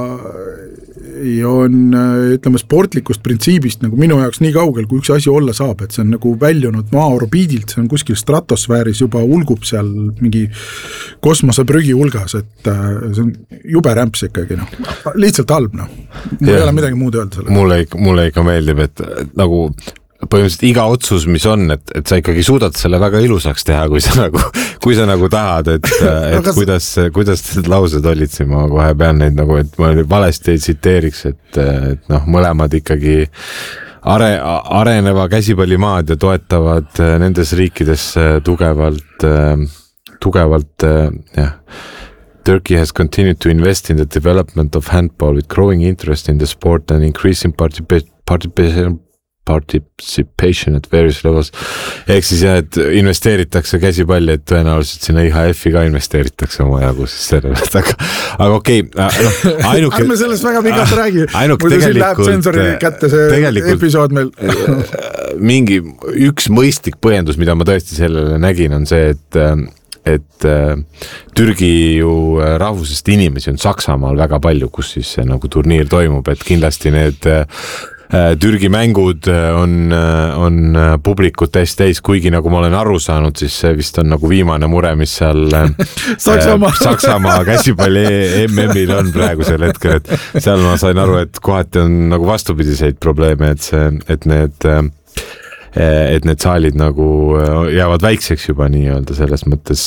on, ütleme, sportlikust printsiibist nagu minu jaoks nii kaugel, kui üks asi olla saab, et see on nagu väljunud maa orbiidilt, see on kuskil stratosfääris juba ulgub seal mingi kosmoseprügi hulgas, et see on jube rämps ikkagi, noh, lihtsalt halb, noh. Mul ei ole midagi muud öelda selle. Mulle, mulle ikka meeldib, et nagu põhimõtteliselt iga otsus, mis on, et, et sa ikkagi suudad selle väga ilusaks teha, kui sa nagu, kui sa nagu tahad, et, et kas... kuidas, kuidas need laused olid siin, ma kohe pean neid nagu, et ma valesti ei tsiteeriks, et, et noh, mõlemad ikkagi are, areneva käsipallimaad ja toetavad nendes riikides tugevalt, tugevalt, jah. Turkey has continued to invest in the development of handball with growing interest in the sport and increasing participation participation at various levels. Ehk siis jah, et investeeritakse käsipalli, et tõenäoliselt sinna I H F-i ka investeeritakse oma jagu siis selle, aga, aga okei, okay, no, ainuke... Ärme sellest väga pikalt räägi, muidu siin läheb sensori kätte see episood meil. Mingi üks mõistlik põhjendus, mida ma tõesti sellele nägin, on see, et et Türgi ju rahvusest inimesi on Saksamaal väga palju, kus siis see nagu turniir toimub, et kindlasti need Türgi mängud on, on publikut täiesti täis, kuigi nagu ma olen aru saanud, siis see vist on nagu viimane mure, mis seal Saksamaa, Saksamaa käsipalli M M-il on praegusel hetkel, et seal ma sain aru, et kohati on nagu vastupidiseid probleeme, et see, et need et need saalid nagu jäävad väikseks juba nii-öelda selles mõttes.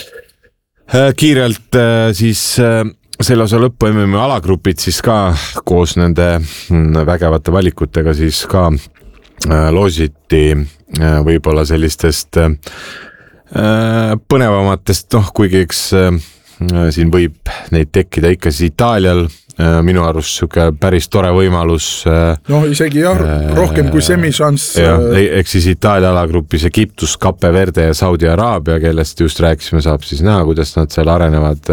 Kiirelt siis selle osa lõppu M M-i alagrupid siis ka koos nende vägevate valikutega siis ka loositi võib-olla sellistest põnevamatest, noh, kuigi eks siin võib neid tekkida ikka siis Itaalial, minu arust siuke päris tore võimalus. No isegi jah, rohkem kui semišanss. Eks siis Itaalia alagrupis Egiptus, Cape Verde ja Saudi Araabia, kellest just rääkisime, saab siis näha, kuidas nad seal arenevad.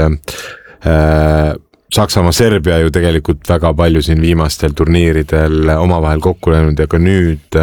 Saksamaa, Serbia ju tegelikult väga palju siin viimastel turniiridel omavahel kokku läinud ja ka nüüd,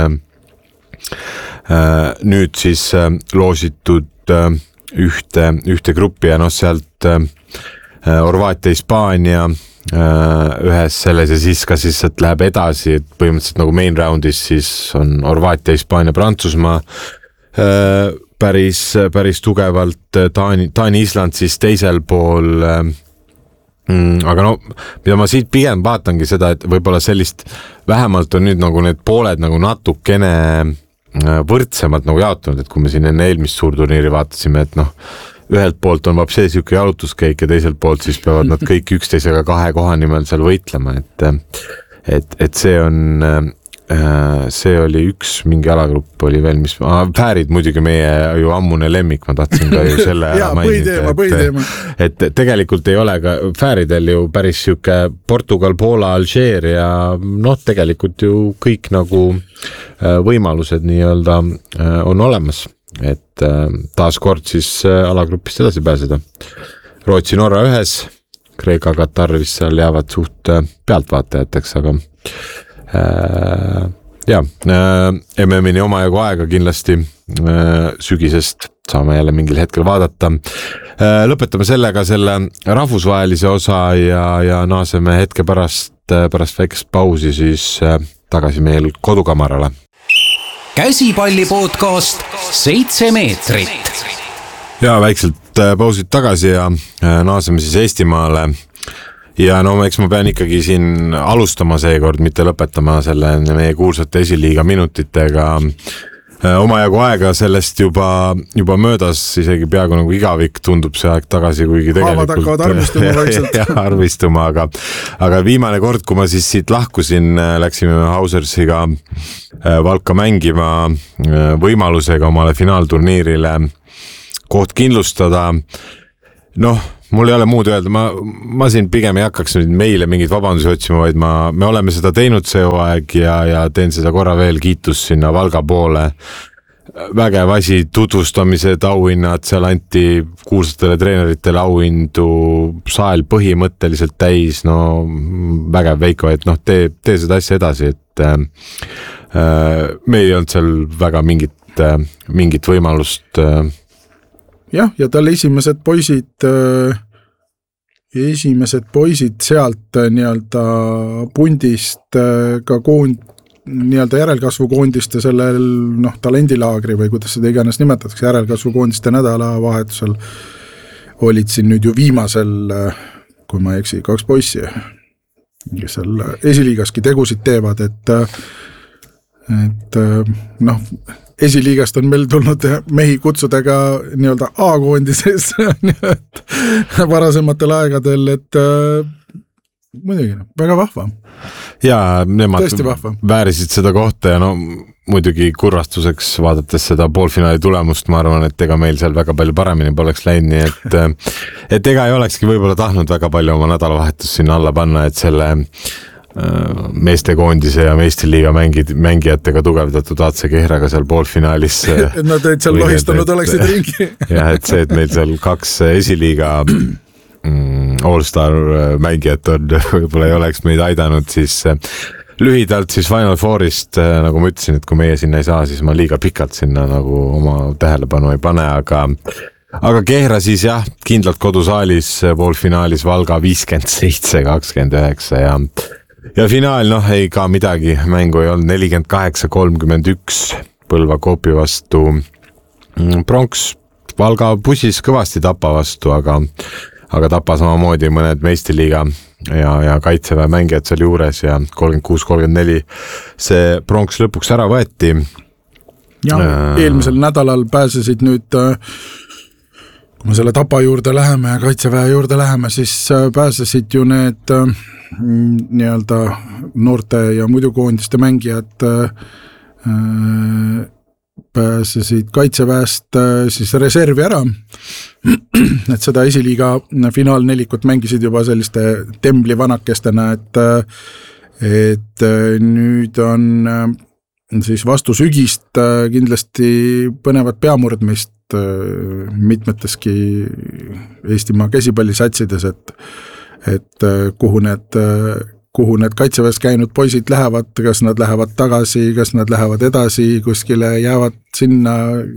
nüüd siis loositud ühte, ühte gruppi ja noh, sealt Horvaatia, Hispaania ühes selles ja siis ka siis, et läheb edasi, et põhimõtteliselt nagu main roundis siis on Horvaatia, Hispaania, Prantsusmaa päris, päris tugevalt, Taani, Taani, Island siis teisel pool, aga no, mida ma siit pigem vaatangi seda, et võib-olla sellist, vähemalt on nüüd nagu need pooled nagu natukene võrdsemalt nagu jaotunud, et kui me siin enne eelmist suurturniiri vaatasime, et noh, ühelt poolt on vab see siuke jalutuskäik ja teiselt poolt siis peavad nad kõik üksteisega kahe koha nimel seal võitlema, et, et, et see on, see oli üks mingi alagrupp oli veel, mis ah, Fäärid muidugi meie ju ammune lemmik, ma tahtsin ka ju selle ja, põhiteema, põhiteema. Et, et tegelikult ei ole ka Fääridel ju päris siuke Portugal, Poola, Alžeeria, noh, tegelikult ju kõik nagu võimalused nii-öelda on olemas, et taas kord siis alagrupist edasi pääseda. Rootsi, Norra ühes, Kreeka, Katar vist seal jäävad suht pealtvaatajateks, aga äh, ja, M M-ini omajagu aega kindlasti sügisest saame jälle mingil hetkel vaadata. Lõpetame sellega selle rahvusvahelise osa ja, ja naaseme hetke pärast, pärast väikest pausi siis tagasi meil kodukamarale. Käsipalli podcast seitse meetrit. Ja väikselt pausid tagasi ja naaseme siis Eestimaale. Ja no eks ma pean ikkagi siin alustama seekord, mitte lõpetama selle meie kuulsate esiliiga minutitega. omajagu aega sellest juba, juba möödas, isegi peaaegu nagu igavik tundub see aeg tagasi, kuigi tegelikult... Haavad hakkavad armistuma vaikselt. Ja, armistuma, aga, aga viimane kord, kui ma siis siit lahkusin, läksime Hausersiga Valka mängima võimalusega omale finaalturniirile koht kindlustada. Noh, mul ei ole muud öelda, ma, ma siin pigem ei hakkaks nüüd meile mingid vabandusi otsima, vaid ma, me oleme seda teinud see aeg ja, ja teen seda korra veel, kiitus sinna Valga poole. Vägev asi, tutvustamised, auhinnad, seal anti kuulsatele treeneritele auhindu, sael põhimõtteliselt täis, no vägev Veiko, et noh, tee, tee seda asja edasi, et äh, meil ei olnud seal väga mingit, äh, mingit võimalust äh, jah, ja tal esimesed poisid, esimesed poisid sealt nii-öelda pundist ka koond, nii-öelda järelkasvukoondiste sellel noh, talendilaagri või kuidas seda iganes nimetatakse, järelkasvukoondiste nädalavahetusel olid siin nüüd ju viimasel, kui ma ei eksi, kaks poissi, kes seal esiliigaski tegusid teevad, et, et noh, esiliigast on meil tulnud mehi kutsudega nii-öelda A-koondises varasematel aegadel, et äh, muidugi, väga vahva. Ja nemad väärisid seda kohta ja no muidugi kurvastuseks vaadates seda poolfinaali tulemust, ma arvan, et ega meil seal väga palju paremini poleks läinud, nii et, et ega ei olekski võib-olla tahtnud väga palju oma nädalavahetust sinna alla panna, et selle meestekoondise ja meistriliiga mängid, mängijatega tugevdatud A C Kehraga seal poolfinaalis. Et nad olid seal lohistanud, oleksid ringi. Jah, et see, et meil seal kaks esiliiga All-Star mängijat on, võib-olla ei oleks meid aidanud, siis lühidalt siis Final Fourist, nagu ma ütlesin, et kui meie sinna ei saa, siis ma liiga pikalt sinna nagu oma tähelepanu ei pane, aga aga Kehra siis jah, kindlalt kodusaalis poolfinaalis Valga viiskümmend seitse kakskümmend üheksa ja ja finaal, noh, ei ka midagi, mängu ei olnud nelikümmend kaheksa kolmkümmend üks Põlva Coopi vastu. Pronks Valga pussis kõvasti Tapa vastu, aga, aga Tapa samamoodi mõned meistriliiga ja, ja kaitseväe mängijad seal juures ja kolmkümmend kuus kolmkümmend neli see Pronks lõpuks ära võeti. Ja äh, eelmisel nädalal pääsesid nüüd kui me selle Tapa juurde läheme ja kaitseväe juurde läheme, siis pääsesid ju need nii-öelda noorte ja muidu koondiste mängijad pääsesid kaitseväest siis reservi ära, et seda esiliiga finaalnelikut mängisid juba selliste tembli vanakestena, et, et nüüd on siis vastu sügist kindlasti põnevat peamurdmist mitmeteski Eestimaa käsipallisatsides, et, et kuhu need, kuhu need kaitseväes käinud poisid lähevad, kas nad lähevad tagasi, kas nad lähevad edasi, kuskile jäävad sinna,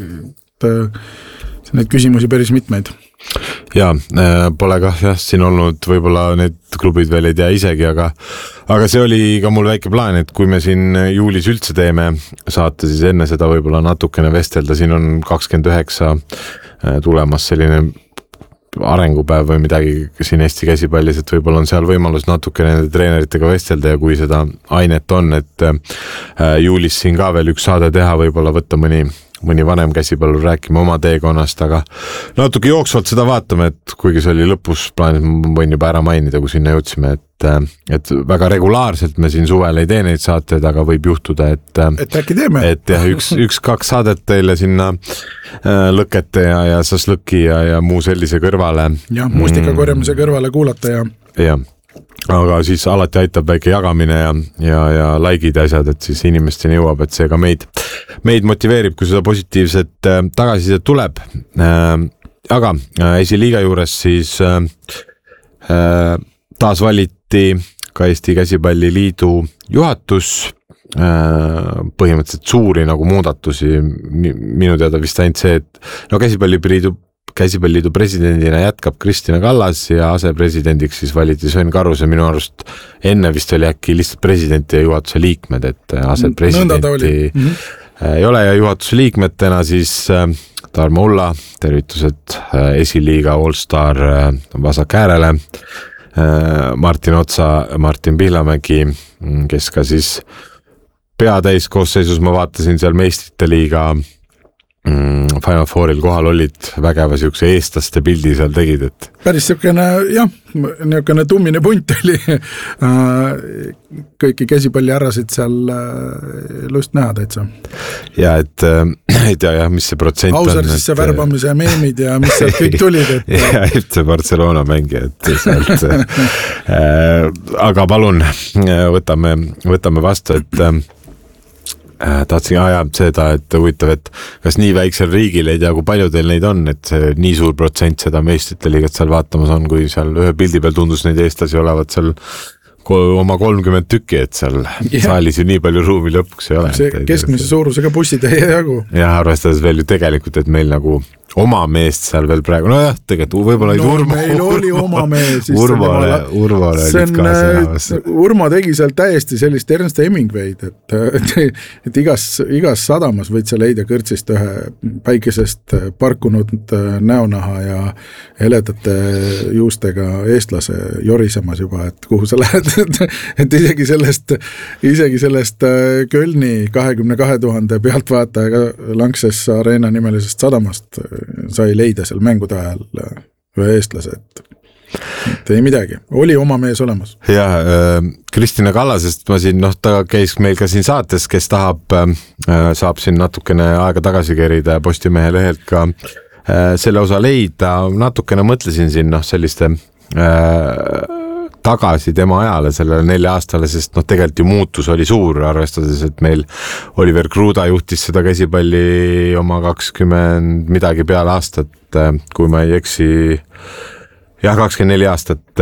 et need küsimusi päris mitmeid. Ja, pole kah jah, siin olnud võib-olla need klubid veel ei tea isegi, aga, aga see oli ka mul väike plaan, et kui me siin juulis üldse teeme saate, siis enne seda võib-olla natukene vestelda, siin on kakskümmend üheksa tulemas selline arengupäev või midagi siin Eesti käsipallis, et võib-olla on seal võimalus natukene nende treeneritega vestelda ja kui seda ainet on, et juulis siin ka veel üks saade teha, võib-olla võtta mõni mõni vanem käsipallur rääkima oma teekonnast, aga natuke jooksvalt seda vaatame, et kuigi see oli lõpus plaanis, ma võin juba ära mainida, kui sinna jõudsime, et, et väga regulaarselt me siin suvel ei tee neid saateid, aga võib juhtuda, et et äkki teeme. Et jah, üks, üks, kaks saadet teile sinna lõkete ja, ja saslõki ja, ja muu sellise kõrvale. Ja mustika korjamise kõrvale kuulata ja ja aga siis alati aitab väike jagamine ja, ja, ja likeid ja asjad, et siis inimesteni jõuab, et see ka meid, meid motiveerib, kui seda positiivset äh, tagasisidet tuleb. Äh, aga äh, esiliiga juures siis äh, äh, taas valiti ka Eesti Käsipalliliidu juhatus, äh, põhimõtteliselt suuri nagu muudatusi, minu teada vist ainult see, et no Käsipalliliidu Käsipalliliidu presidendina jätkab Kristina Kallas ja asepresidendiks siis valiti Sven Karuse, minu arust enne vist oli äkki lihtsalt presidenti ja juhatuse liikmed, et asepresidenti mm-hmm. ei ole ja juhatuse liikmetena siis Tarmo Ulla, tervitused esiliiga All-Star vasak äärele, Martin Otsa, Martin Pihlamägi, kes ka siis peatäis koosseisus ma vaatasin seal meistrite liiga mm, Final Fouril kohal olid vägeva siukse eestlaste pildi seal tegid, et päris siukene, jah, niisugune tummine punt oli kõiki käsipalliärrasid seal lust näha täitsa. Ja et ei tea jah, mis see protsent Ausar on. siis see värbamise meemid ja mis sealt kõik tulid. Et... ja et see Barcelona mängija, et sealt äh, aga palun võtame, võtame vastu, et äh, tahtsin ajab seda, et huvitav, et kas nii väiksel riigil ei tea, kui palju teil neid on, et see nii suur protsent seda meistrite liigat seal vaatamas on, kui seal ühe pildi peal tundus neid eestlasi olevat seal oma kolmkümmend tükki, et seal yeah. saalis ju nii palju ruumi lõpuks ei ole. See keskmise suurusega bussid ei jagu. Ja arvestades veel ju tegelikult, et meil nagu oma meest seal veel praegu, no jah, tegelikult võib-olla no, Urmo, meil oli oma mees. Urmole, Urmole olid ka sõnavas. Urmo tegi seal täiesti sellist Ernst Hemingway'd, et, et, et igas, igas sadamas võid sa leida kõrtsist ühe päikesest parkunud näonaha ja heledate juustega eestlase jorisemas juba, et kuhu sa lähed, et, et isegi sellest, isegi sellest Kölni kahekümne kahe tuhande pealtvaatajaga Lanxess Arena nimelisest sadamast sai leida seal mängude ajal ühe eestlase, et, et ei midagi, oli oma mees olemas. Ja äh, Kristina Kallasest ma siin, noh, ta käis meil ka siin saates, kes tahab, äh, saab siin natukene aega tagasi kerida Postimehe lehelt ka äh, selle osa leida, natukene mõtlesin siin, noh, selliste äh, tagasi tema ajale, sellele nelja aastale, sest noh, tegelikult ju muutus oli suur, arvestades, et meil Oliver Kruda juhtis seda käsipalli oma kakskümmend midagi peale aastat, kui ma ei eksi, jah, kakskümmend neli aastat.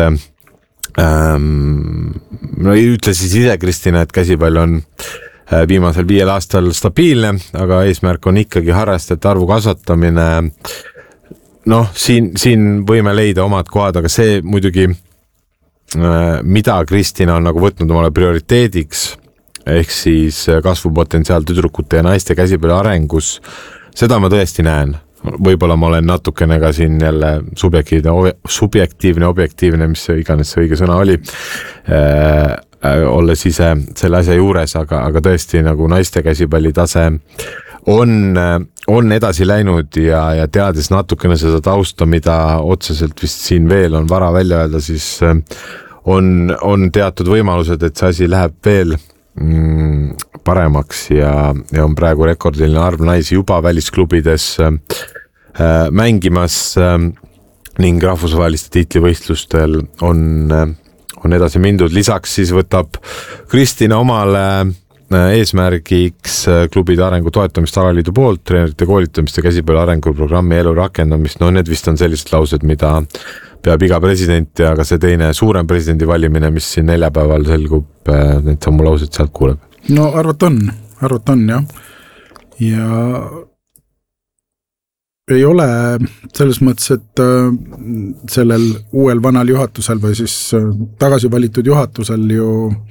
Ähm, no ütle siis ise, Kristina, et käsipall on viimasel viiel aastal stabiilne, aga eesmärk on ikkagi harrastajate arvu kasvatamine. Noh, siin, siin võime leida omad kohad, aga see muidugi mida Kristina on nagu võtnud omale prioriteediks, ehk siis kasvupotentsiaal tüdrukute ja naiste käsipalli arengus, seda ma tõesti näen. Võib-olla ma olen natukene ka siin jälle subjektiivne, subjektiivne, objektiivne, mis iganes see õige sõna oli, äh, olles ise selle asja juures, aga, aga tõesti nagu naiste käsipalli tase on, on edasi läinud ja, ja teades natukene seda tausta, mida otseselt vist siin veel on vara välja öelda, siis on, on teatud võimalused, et see asi läheb veel mm, paremaks ja, ja on praegu rekordiline arv naisi juba välisklubides äh, mängimas äh, ning rahvusvaheliste tiitlivõistlustel on, äh, on edasi mindud. Lisaks siis võtab Kristina omale eesmärgiks klubide arengu toetamist alaliidu poolt, treenerite koolitamist ja käsipalli arenguprogrammi elu rakendamist. No need vist on sellised laused, mida peab iga president ja ka see teine suurem presidendi valimine, mis siin neljapäeval selgub, need samu laused sealt kuuleb. No arvat on, arvat on jah. Ja ei ole selles mõttes, et sellel uuel vanal juhatusel või siis tagasi valitud juhatusel ju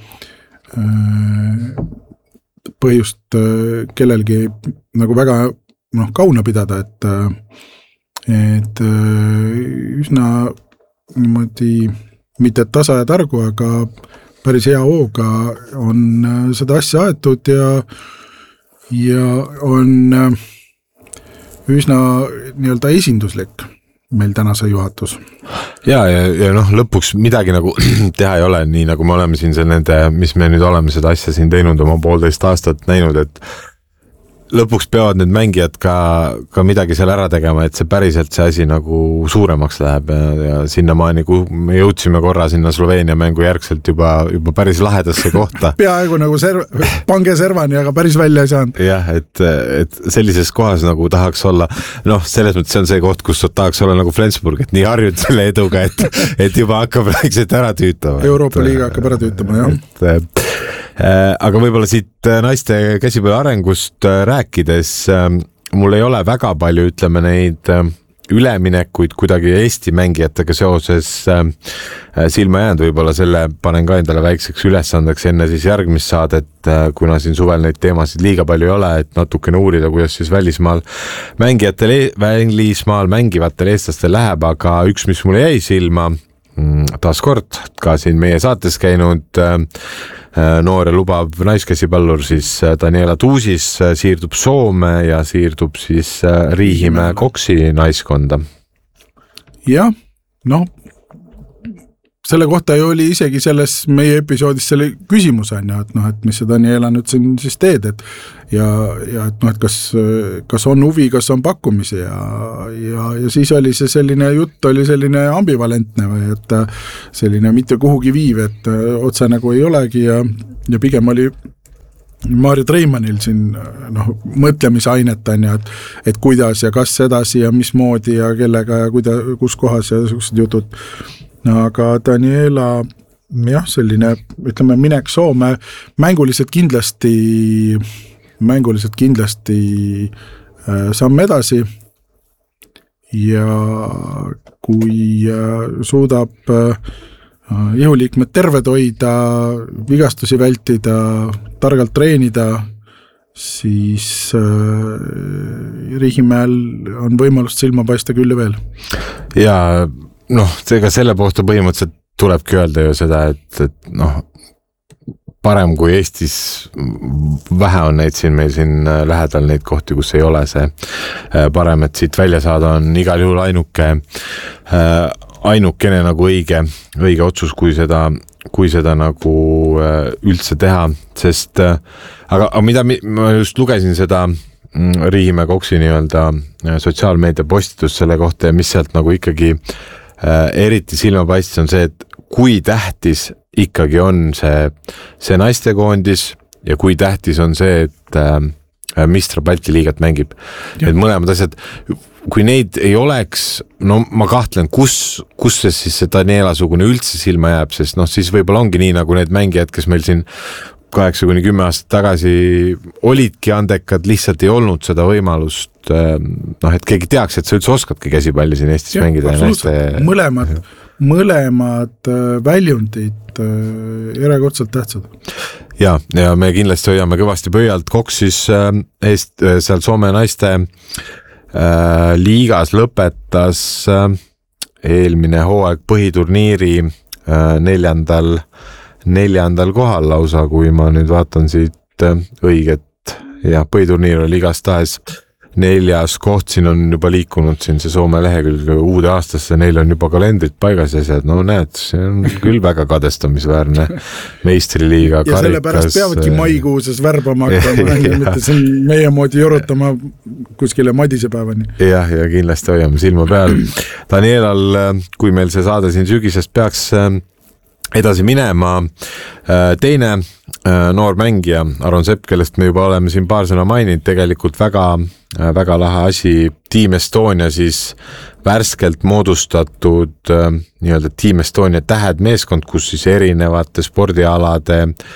põhjust kellelgi nagu väga noh, kauna pidada, et, et üsna niimoodi mitte tasa ja targu, aga päris hea hooga on seda asja aetud ja, ja on üsna nii-öelda esinduslik meil tänase juhatus. Ja, ja, ja noh, lõpuks midagi nagu teha ei ole, nii nagu me oleme siin nende, mis me nüüd oleme seda asja siin teinud oma poolteist aastat näinud, et lõpuks peavad need mängijad ka, ka midagi seal ära tegema, et see päriselt see asi nagu suuremaks läheb ja, ja sinnamaani, kui me jõudsime korra sinna Sloveenia mängu järgselt juba, juba päris lahedasse kohta. Peaaegu nagu serv, pange servani, aga päris välja ei saanud. Jah, et, et sellises kohas nagu tahaks olla, noh, selles mõttes see on see koht, kus tahaks olla nagu Flensburg, et nii harjud selle eduga, et, et juba hakkab rääkselt ära tüütama. Euroopa et, liiga hakkab ära tüütama, jah. Et, aga võib-olla siit naiste käsipalli arengust rääkides, mul ei ole väga palju, ütleme, neid üleminekuid kuidagi Eesti mängijatega seoses silma jäänud, võib-olla selle panen ka endale väikseks ülesandeks enne siis järgmist saadet, kuna siin suvel neid teemasid liiga palju ei ole, et natukene uurida, kuidas siis välismaal mängijatel, välismaal mängivatel eestlastel läheb, aga üks, mis mulle jäi silma, taas kord ka siin meie saates käinud noor ja lubav naiskäsipallur, siis Daniela Tuusis siirdub Soome ja siirdub siis Riihimäe Koksi naiskonda. Jah, noh, selle kohta ju oli isegi selles meie episoodis selle küsimus on ju, et noh, et mis see Daniela nüüd siin siis teed, et ja, ja et noh, et kas, kas on huvi, kas on pakkumisi ja, ja, ja siis oli see selline jutt oli selline ambivalentne või et selline mitte kuhugi viiv, et otse nagu ei olegi ja, ja pigem oli Maarja Treimannil siin noh, mõtlemisainet on ja, et, et kuidas ja kas edasi ja mismoodi ja kellega ja kuida, kus kohas ja sellised jutud. Aga Daniela, jah, selline, ütleme, minek Soome, mänguliselt kindlasti, mänguliselt kindlasti äh, samm edasi ja kui äh, suudab äh, ihuliikmed terved hoida, vigastusi vältida, targalt treenida, siis äh, Riihimäel on võimalust silma paista küll ja veel. Ja noh, ega selle pohta põhimõtteliselt tulebki öelda ju seda, et, et noh, parem kui Eestis vähe on neid siin, meil siin lähedal neid kohti, kus ei ole see parem, et siit välja saada on igal juhul ainuke, ainukene nagu õige, õige otsus, kui seda, kui seda nagu üldse teha, sest aga, aga mida ma just lugesin seda Riihimäe Koksi nii-öelda sotsiaalmeedia postitus selle kohta ja mis sealt nagu ikkagi eriti silmapaistis on see, et kui tähtis ikkagi on see, see naistekoondis ja kui tähtis on see, et äh, Mistra Balti liigat mängib. Et mõlemad asjad, kui neid ei oleks, no ma kahtlen, kus, kus see siis see Daniela-sugune üldse silma jääb, sest noh, siis võib-olla ongi nii nagu need mängijad, kes meil siin kaheksa kuni kümme aastat tagasi olidki andekad, lihtsalt ei olnud seda võimalust, noh, et keegi teaks, et sa üldse oskadki käsipalli siin Eestis ja, mängida. Näiste... Mõlemad, mõlemad väljundid erakordselt tähtsad. Ja, ja me kindlasti hoiame kõvasti pöialt. Koksis eest, seal Soome naiste äh, liigas lõpetas äh, eelmine hooaeg põhiturniiri äh, neljandal neljandal kohal lausa, kui ma nüüd vaatan siit õiget ja põhiturniir oli igast tahes neljas koht, siin on juba liikunud siin see Soome lehekülg uude aastasse, neil on juba kalendrid paigas ja see, no näed, see on küll väga kadestamisväärne meistriliiga ja sellepärast peavadki maikuuses värbama hakkama, mitte siin meie moodi jorutama kuskile madisepäevani. Jah, ja kindlasti hoiame silma peal. Danielal, kui meil see saade siin sügisest peaks edasi minema, teine noor mängija, Aron Sepp, kellest me juba oleme siin paar sõna maininud, tegelikult väga, väga lahe asi, Team Estonia siis värskelt moodustatud nii-öelda Team Estonia tähed meeskond, kus siis erinevate spordialade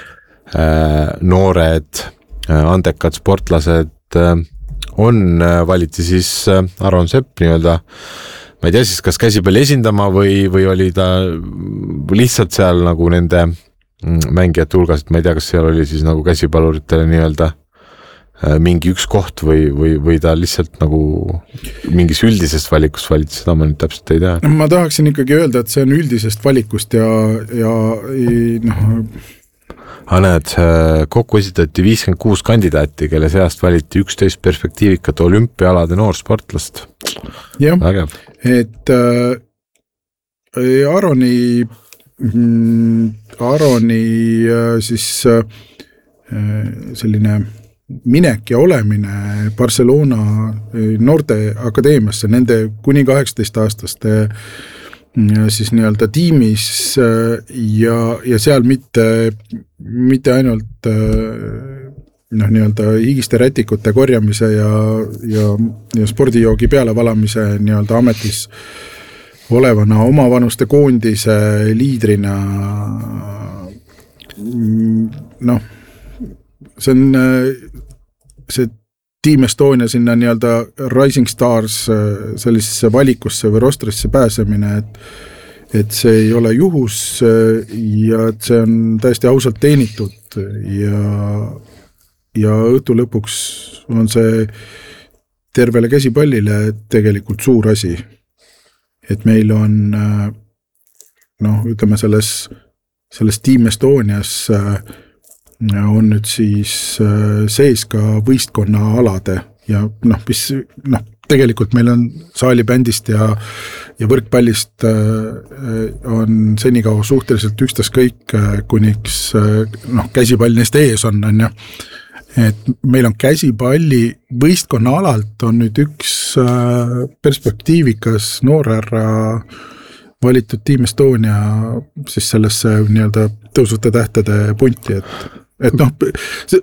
noored, andekad sportlased on, valiti siis Aron Sepp nii-öelda ma ei tea siis, kas käsipalli esindama või, või oli ta lihtsalt seal nagu nende mängijate hulgas, et ma ei tea, kas seal oli siis nagu käsipalluritele nii-öelda mingi üks koht või, või, või ta lihtsalt nagu mingis üldisest valikust valiti, seda ma nüüd täpselt ei tea. Ma tahaksin ikkagi öelda, et see on üldisest valikust ja, ja noh... Aga näed, kokku esitati viiskümmend kuus kandidaati, kelle seast valiti üksteist perspektiivikat olümpiaalade noorsportlast. Jah, Vägev. et äh, Aroni, Aroni äh, siis äh, selline minek ja olemine Barcelona noorte akadeemiasse, nende kuni kaheksateist aastaste ja siis nii-öelda tiimis ja, ja seal mitte, mitte ainult noh, nii-öelda higiste rätikute korjamise ja, ja, ja spordijoogi peale valamise nii-öelda ametis olevana omavanuste koondise liidrina noh, see on see Team Estonia sinna nii-öelda Rising Stars sellisesse valikusse või rostrisse pääsemine, et, et see ei ole juhus ja et see on täiesti ausalt teenitud ja, ja õhtu lõpuks on see tervele käsipallile tegelikult suur asi. Et meil on noh, ütleme selles, selles Team Estonias on nüüd siis sees ka võistkonna alade ja noh, mis noh, tegelikult meil on saalibändist ja, ja võrkpallist on senikaua suhteliselt ükstas kõik, kuniks noh, käsipall neist ees on, on ju. Et meil on käsipalli võistkonna alalt on nüüd üks perspektiivikas noorärra valitud Team Estonia siis sellesse nii-öelda tõusvate tähtede punti, et et noh,